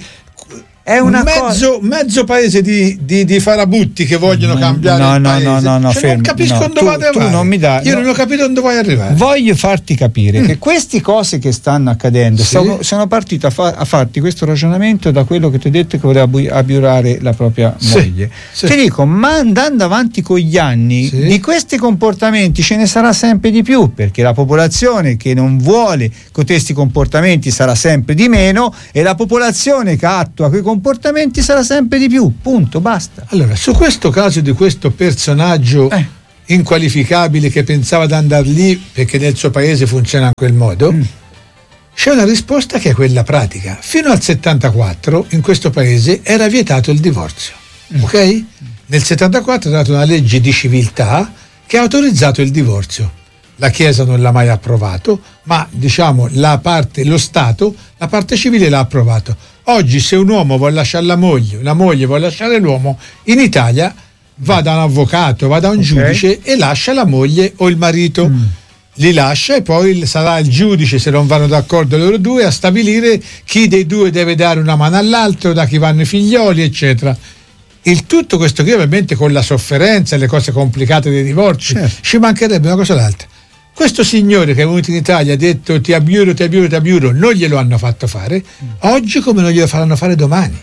È una mezzo, mezzo paese di, di, di farabutti che vogliono No, cambiare no, il no, paese. no, no, no, Cioè, fermo. non capisco No, dove tu- vuoi tu arrivare. non mi dai- Io no. non ho capito dove vuoi arrivare. Voglio farti capire Mm. che queste cose che stanno accadendo, Sì. sono, sono partito a, fa- a farti questo ragionamento da quello che ti ho detto che voleva bu- abiurare la propria Sì. moglie. Sì. Ti dico, ma andando avanti con gli anni, Sì. di questi comportamenti ce ne sarà sempre di più, perché la popolazione che non vuole questi comportamenti sarà sempre di meno e la popolazione che attua quei comportamenti sarà sempre di più. Punto, basta. Allora, su questo caso di questo personaggio Eh. inqualificabile che pensava di andare lì perché nel suo paese funziona in quel modo, Mm. c'è una risposta che è quella pratica. Fino al settantaquattro in questo paese era vietato il divorzio, Mm. ok? Nel settantaquattro è stata una legge di civiltà che ha autorizzato il divorzio. La Chiesa non l'ha mai approvato, ma diciamo la parte, lo Stato, la parte civile l'ha approvato. Oggi se un uomo vuole lasciare la moglie, la moglie vuole lasciare l'uomo, in Italia va da un avvocato, va da un Ok. giudice e lascia la moglie o il marito. Mm. Li lascia e poi sarà il giudice, se non vanno d'accordo loro due, a stabilire chi dei due deve dare una mano all'altro, da chi vanno i figlioli, eccetera. Il tutto questo qui ovviamente con la sofferenza e le cose complicate dei divorzi. Certo. Ci mancherebbe una cosa o l'altra. Questo signore che è venuto in Italia ha detto ti abbiuro, ti abbiuro, ti abbiuro, non glielo hanno fatto fare, oggi come non glielo faranno fare domani.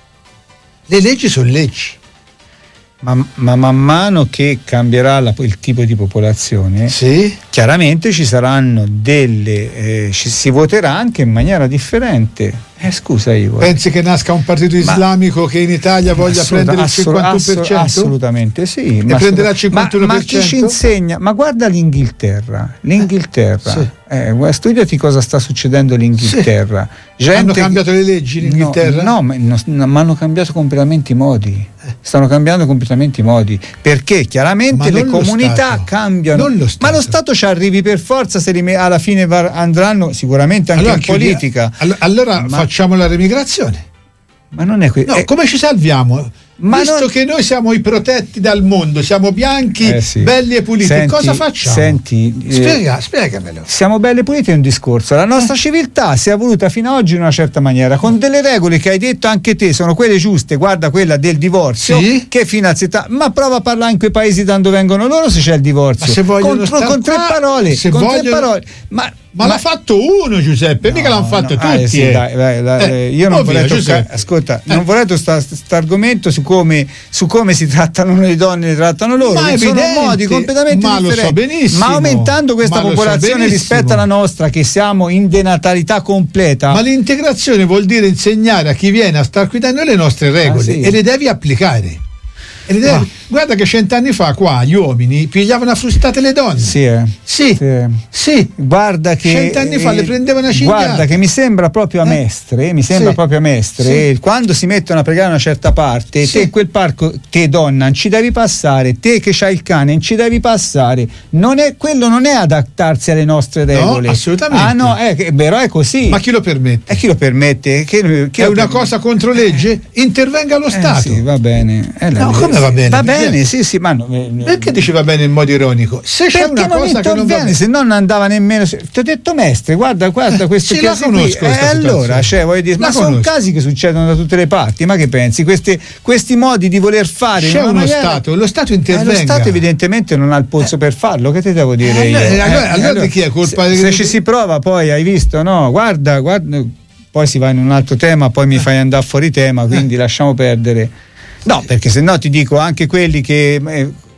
Le leggi sono leggi. Ma, ma man mano che cambierà la- il tipo di popolazione, Sì? chiaramente ci saranno delle eh, ci si voterà anche in maniera differente. Eh, scusa Ivo. Pensi che nasca un partito Ma- islamico che in Italia voglia Assoluta- prendere il assolut- cinquantuno per cento? assolut- assolutamente sì. E ma prenderà il assolut- cinquantuno per cento? Ma, ma chi ci insegna? Ma guarda l'Inghilterra. L'Inghilterra. Sì. Eh, guarda, studiati cosa sta succedendo all'Inghilterra. Gente Hanno che- cambiato le leggi in Inghilterra? No, no, ma, no, no, ma hanno cambiato completamente i modi. Stanno cambiando completamente i modi. Perché Ma chiaramente le non lo comunità Stato. cambiano. Non lo Stato. Ma lo Stato ci arrivi per forza se li me- alla fine va- andranno sicuramente anche Allora, in chiudi- politica. all- allora Ma- facciamo la remigrazione. Ma non è que- No, eh, come ci salviamo? Ma Visto non- che noi siamo i protetti dal mondo, siamo bianchi, Eh sì. belli e puliti, Senti- cosa facciamo? senti, eh, Spiega, spiegamelo. Siamo belli e puliti è un discorso. La nostra civiltà si è evoluta fino ad oggi in una certa maniera, con delle regole che hai detto anche te sono quelle giuste. Guarda quella del divorzio, Sì. che fino al settanta. Ma prova a parlare in quei paesi da dove vengono loro se c'è il divorzio. Ma se vogliono con, star con tre qua, parole. se con tre vogliono- parole. Ma, Ma, l'ha fatto uno, Giuseppe, mica No, l'hanno fatto no, tutti. ah, sì, eh. dai, dai, dai, Eh, io non oh, vorrei via, toccare, Giuseppe. ascolta, Eh. non vorrei toccare questo argomento su come, su come si trattano le donne e le trattano loro. Ma che sono evidente, modi completamente ma lo so differenti. benissimo, ma aumentando questa ma lo so popolazione benissimo. rispetto alla nostra, che siamo in denatalità completa. Ma l'integrazione vuol dire insegnare a chi viene a star qui da noi le nostre regole Ah, sì. e le devi applicare. E le devi- Ah. Guarda che cent'anni fa qua gli uomini pigliavano a frustate le donne. Sì, eh. Sì, Sì. sì. Guarda che Cent'anni fa le prendevano a cinghiate. Guarda che mi sembra proprio a Eh? Mestre, mi sembra Sì. proprio a Mestre, Sì. quando si mettono a pregare una certa parte, Sì. te in quel parco, te donna, non ci devi passare, te che c'hai il cane, non ci devi passare. Non è, quello non è adattarsi alle nostre regole. assolutamente. Ah no, è, che- però è così. Ma chi lo permette? E chi lo permette? Chi, chi È lo una permette? cosa contro legge? Intervenga lo Eh, Stato. sì, va bene. Eh, la- No, come va bene? Va Perché- bene, sì, sì, ma no, eh, Perché diceva bene in modo ironico? Se c'è perché una non cosa che non va interviene, bene. se no non andava nemmeno. Ti ho detto Mestre, guarda, guarda questo sì, la caso conosco qui. questa E allora, situazione. cioè, voglio dire, La ma sono conosco. casi che succedono da tutte le parti. Ma che pensi? Questi, questi modi di voler fare. in C'è una uno maniera- Stato, lo Stato Eh, intervenga. lo Stato evidentemente non ha il polso per farlo, che ti devo dire Eh, io? allora- allora- allora di chi è colpa? Se, di- se ci si prova poi, hai visto, no? Guarda, guarda, poi si va in un altro tema, poi mi fai andare fuori tema, quindi lasciamo perdere. No, perché se no ti dico anche quelli che eh,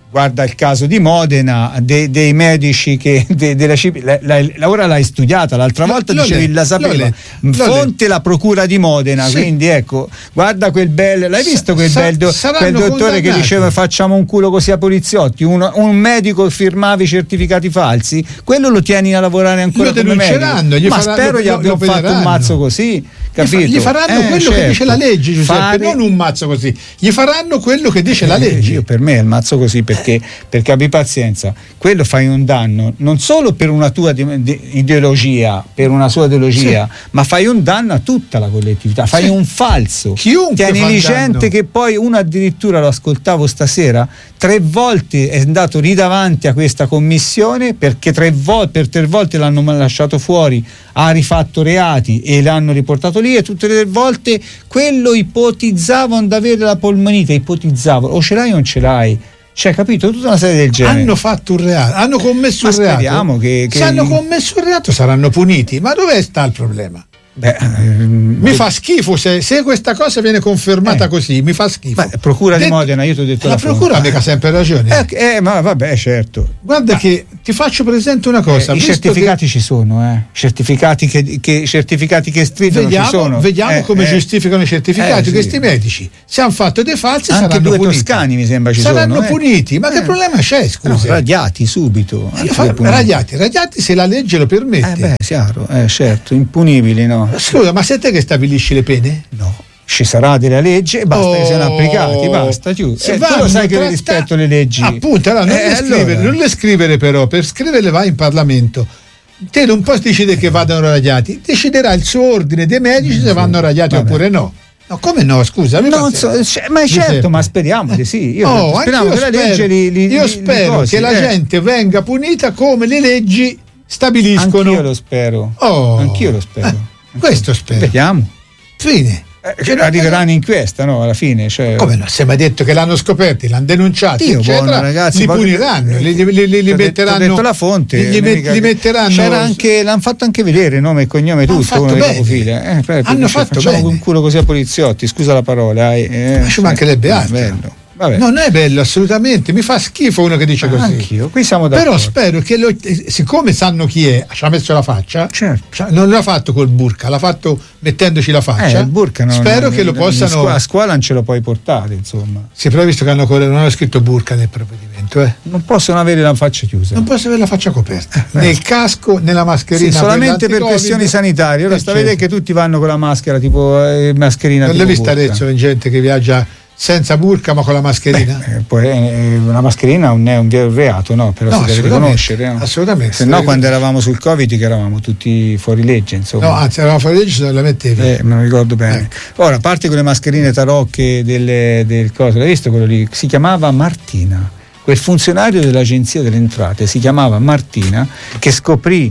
guarda il caso di Modena, de, dei medici che de, della C I P, la, la, la, ora l'hai studiata, l'altra Lo- volta l'ho dicevi letto, la sapeva, l'ho letto, l'ho fonte la procura di Modena, Sì. quindi ecco, guarda quel bel, l'hai visto quel Sa- bel do- saranno quel dottore che condannati. diceva facciamo un culo così a poliziotti, un, un medico firmava i certificati falsi, quello lo tieni a lavorare ancora Lo come denunceranno, medico, gli ma faranno- spero gli lo- abbiano lo fatto un prenderanno. mazzo così, capito? Gli faranno Eh, quello che certo. dice la legge, Giuseppe, Fare- non un mazzo così. Gli faranno quello che dice la Eh, legge. Io per me è il mazzo così perché, perché abbi pazienza, quello fai un danno non solo per una tua di- di- ideologia, per una sua ideologia, ma fai un danno a tutta la collettività, fai Sì. un falso. Chiunque Tieni fa lì un gente danno. che poi uno addirittura lo ascoltavo stasera, tre volte è andato lì davanti a questa commissione perché tre volte, per tre volte l'hanno lasciato fuori, ha rifatto reati e l'hanno riportato lì e tutte le tre volte quello ipotizzavano di avere la polmonite, ipotizzavano, o ce l'hai o non ce l'hai, cioè capito, tutta una serie del genere. Hanno fatto un reato, hanno commesso Ma un reato. speriamo che- che- Se hanno commesso un reato saranno puniti. Ma dove sta il problema? Beh, ehm, Mi fa schifo se, se questa cosa viene confermata Eh. così, mi fa schifo. beh, procura di Det- Modena, io ti ho detto la la procura fonte. mica sempre ragione. Eh, eh, ma vabbè, certo. Guarda che ti faccio presente una Eh, cosa. I visto certificati ci sono, eh. Certificati che, che certificati che che stridono vediamo, ci sono. vediamo Eh, come eh. giustificano i certificati Eh, sì. questi medici. Se hanno fatto dei falsi Anche saranno due puniti. toscani mi sembra ci saranno sono. eh. puniti. Ma che Eh. problema c'è? No, Scusa. radiati subito. Io anche fa- due puniti. radiati, radiati se la legge lo permette. Eh beh, chiaro, eh, certo, impunibili, no? Scusa, ma sei te che stabilisci le pene? No. Ci sarà delle leggi e basta che siano Oh. applicati, basta, chiuso. Se Eh, tu lo vanno sai che tratta- le rispetto le leggi. Appunto, allora, non, Eh, le scrivere, allora. non le scrivere però, per scriverle vai in Parlamento. Te non puoi decidere che vadano radiati, deciderà il suo ordine dei medici se vanno radiati Vabbè. oppure no. No, come no? Scusa, mi No, fa- so- cioè, ma è certo, Giuseppe. ma speriamo di sì. Io Oh, speriamo anch'io che la spero, legge li, li- io li- spero li cosi, che la eh. gente venga punita come le leggi stabiliscono. Anch'io lo spero. Oh. Anch'io lo spero. Eh, questo spero. Vediamo. Fine. Eh, Cioè, arriveranno in inchiesta, no? Alla fine. Cioè, Come no? Se mi ha detto che l'hanno scoperti, l'hanno denunciati, Dio eccetera, buono, ragazzi, li poi- puniranno, li, li, li, li T'ho detto- metteranno. t'ho detto la fonte. Li, non è met- mica- li metteranno. C'era anche, l'hanno fatto anche vedere nome e cognome Hanno tutto, fatto uno dei bene. capofila. Eh, poi Hanno dice, fatto facciamo bene. un culo così a poliziotti, scusa la parola. Eh, Ma ci mancherebbe eh, altro. bello. Vabbè. Non è bello assolutamente, mi fa schifo uno che dice così. Anch'io, qui siamo d'accordo. Però spero che lo- eh, siccome sanno chi è, ci ha messo la faccia, Certo. cioè, non l'ha fatto col burka, l'ha fatto mettendoci la Eh, faccia. il burka non- spero non- che lo in possano. scuola- a scuola non ce lo puoi portare, insomma. Si però visto che hanno, non hanno scritto burka nel provvedimento, eh. Non possono avere la faccia chiusa. Non posso avere la faccia coperta, Eh, né il casco né la mascherina. Sì, solamente per l'anti-Covid. questioni sanitarie. Ora Eh, sta a vedere certo. che tutti vanno con la maschera, tipo eh, mascherina. Non l'hai tipo vista burka. Arezzo in gente che viaggia senza burka ma con la mascherina? Eh, poi, eh, una mascherina non è un un reato, no? Però No, si deve assolutamente, riconoscere. No? assolutamente. Se no, quando eravamo sul Covid, che eravamo tutti fuori legge, insomma. No, anzi, eravamo fuori legge se non la mettevi. Eh, me lo ricordo bene. Ecco. Ora, a parte con le mascherine tarocche delle, del coso, l'hai visto quello lì? Si chiamava Martina. Quel funzionario dell'Agenzia delle Entrate si chiamava Martina, che scoprì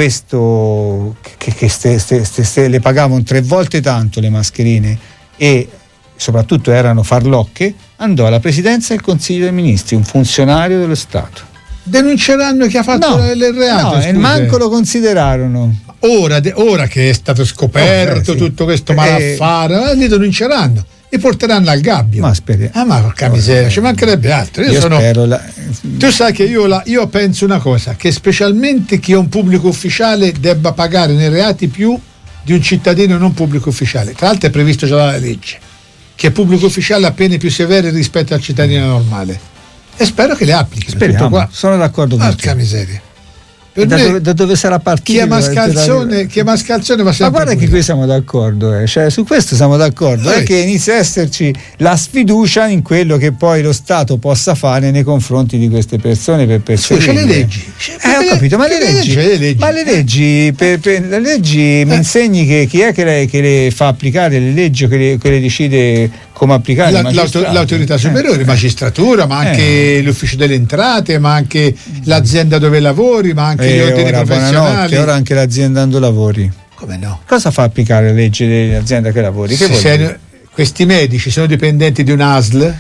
questo, che, che ste, ste, ste, ste, le pagavano tre volte tanto le mascherine e soprattutto erano farlocche, andò alla presidenza del Consiglio dei Ministri, un funzionario dello Stato. Denunceranno chi ha fatto No, il il reato. no, e scusa. manco lo considerarono. Ora, de- ora che è stato scoperto Oh, eh, sì. tutto questo Eh, malaffare, eh, li denunceranno, li porteranno al gabbio. Ma speriamo. Ah, ma porca miseria, ci mancherebbe altro. Io, Io sono. spero la- Tu sai che io, la, io penso una cosa, che specialmente chi è un pubblico ufficiale debba pagare nei reati più di un cittadino non pubblico ufficiale. Tra l'altro è previsto già dalla legge, che è pubblico ufficiale ha pene più severe rispetto al cittadino normale. E spero che le applichino. Speriamo, tutto qua. sono d'accordo con Porca te. miseria. Per Da me, dove, da dove sarà chi partito? è mascalzone, chi è mascalzone va Ma sempre guarda che pure. qui siamo d'accordo, eh. Cioè, su questo siamo d'accordo, Eh. è che inizia a esserci la sfiducia in quello che poi lo Stato possa fare nei confronti di queste persone per Scusa, perseguirle. le leggi. Eh, ho capito, ma le Che leggi, le leggi? ma le leggi, per, per- le leggi mi insegni che chi è che le, che le fa applicare le leggi o che le, che le decide come applicare? La- I l'auto- magistrati? l'autorità Eh. superiore, magistratura, ma anche l'ufficio delle entrate, ma anche l'azienda dove lavori, ma anche gli Eh, ordini ora, professionali. buonanotte, ora anche l'azienda dove lavori. Come no? Cosa fa applicare le leggi dell'azienda che lavori? Che Se vuol sei- dire? questi medici sono dipendenti di un'A S L,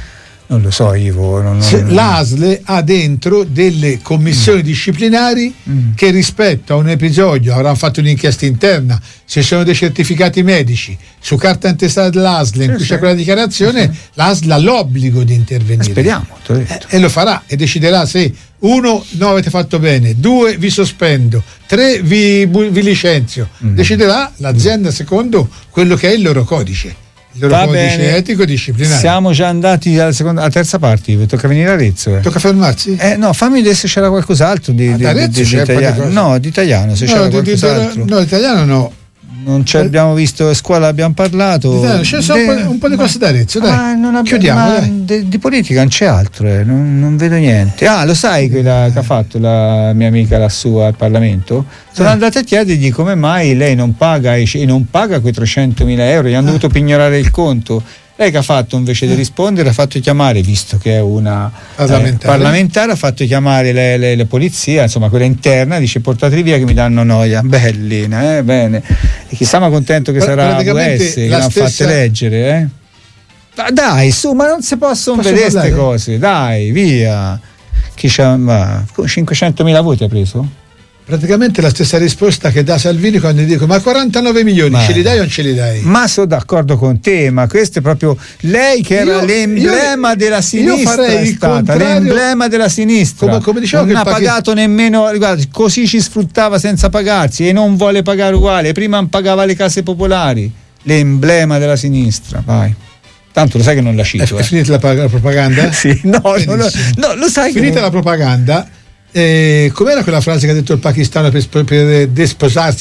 Non lo so, Ivo. Non, non... L'A S L ha dentro delle commissioni mm. disciplinari mm. che rispetto a un episodio avranno fatto un'inchiesta interna, se sono dei certificati medici su carta antestata dell'A S L in sì, cui sì. c'è quella dichiarazione, sì. l'A S L ha l'obbligo di intervenire. Speriamo, eh, e lo farà e deciderà se uno, no, avete fatto bene, due, vi sospendo, tre, vi, vi licenzio. Mm. Deciderà l'azienda secondo quello che è il loro codice. Il loro Va codice bene. etico disciplinare. Siamo già andati alla, seconda, alla terza parte, tocca venire a Arezzo. Eh. Tocca fermarsi? Eh, no, fammi vedere se c'era qualcos'altro di, ah, di, Arezzo di, di c'è italiano. No, di italiano, se no, c'era di, qualcos'altro. Di, no, italiano no. Non ci abbiamo visto, a scuola abbiamo parlato. C'è de, un, po', un po' di cose da Arezzo, dai. Ma non abbiamo, chiudiamo. Ma dai. De, di politica non c'è altro, eh. non, non vedo niente. Ah, lo sai quella che ha fatto la mia amica lassù al Parlamento? Sono eh. andate a chiedergli come mai lei non paga e non paga quei trecentomila euro, gli hanno eh. dovuto pignorare il conto. Lei che ha fatto invece di rispondere ha fatto chiamare, visto che è una parlamentare, eh, parlamentare ha fatto chiamare le, le, le polizie, insomma quella interna, dice portateli via che mi danno noia. Bellina, eh, bene. E chissà ma contento che sarà U S che l'ha stessa... fatte leggere, eh. Dai, su, ma non si possono Posso vedere queste cose, dai, via. Chi c'ha, ma, cinquecentomila voti ha preso? Praticamente la stessa risposta che dà Salvini quando gli dico ma quarantanove milioni ma, ce li dai o non ce li dai? Ma sono d'accordo con te, ma questo è proprio lei che era io, l'emblema io, della sinistra, è stata l'emblema della sinistra, come, come dicevo, non che ha paghi... pagato nemmeno, guarda, così ci sfruttava senza pagarsi e non vuole pagare uguale, prima pagava le case popolari, l'emblema della sinistra, vai. Tanto lo sai che non la cito. È, eh. è finita la, la propaganda? Sì, no, no, no, no, lo sai. Finita che non... la propaganda. Eh, com'era quella frase che ha detto il pakistano per, per desposarsi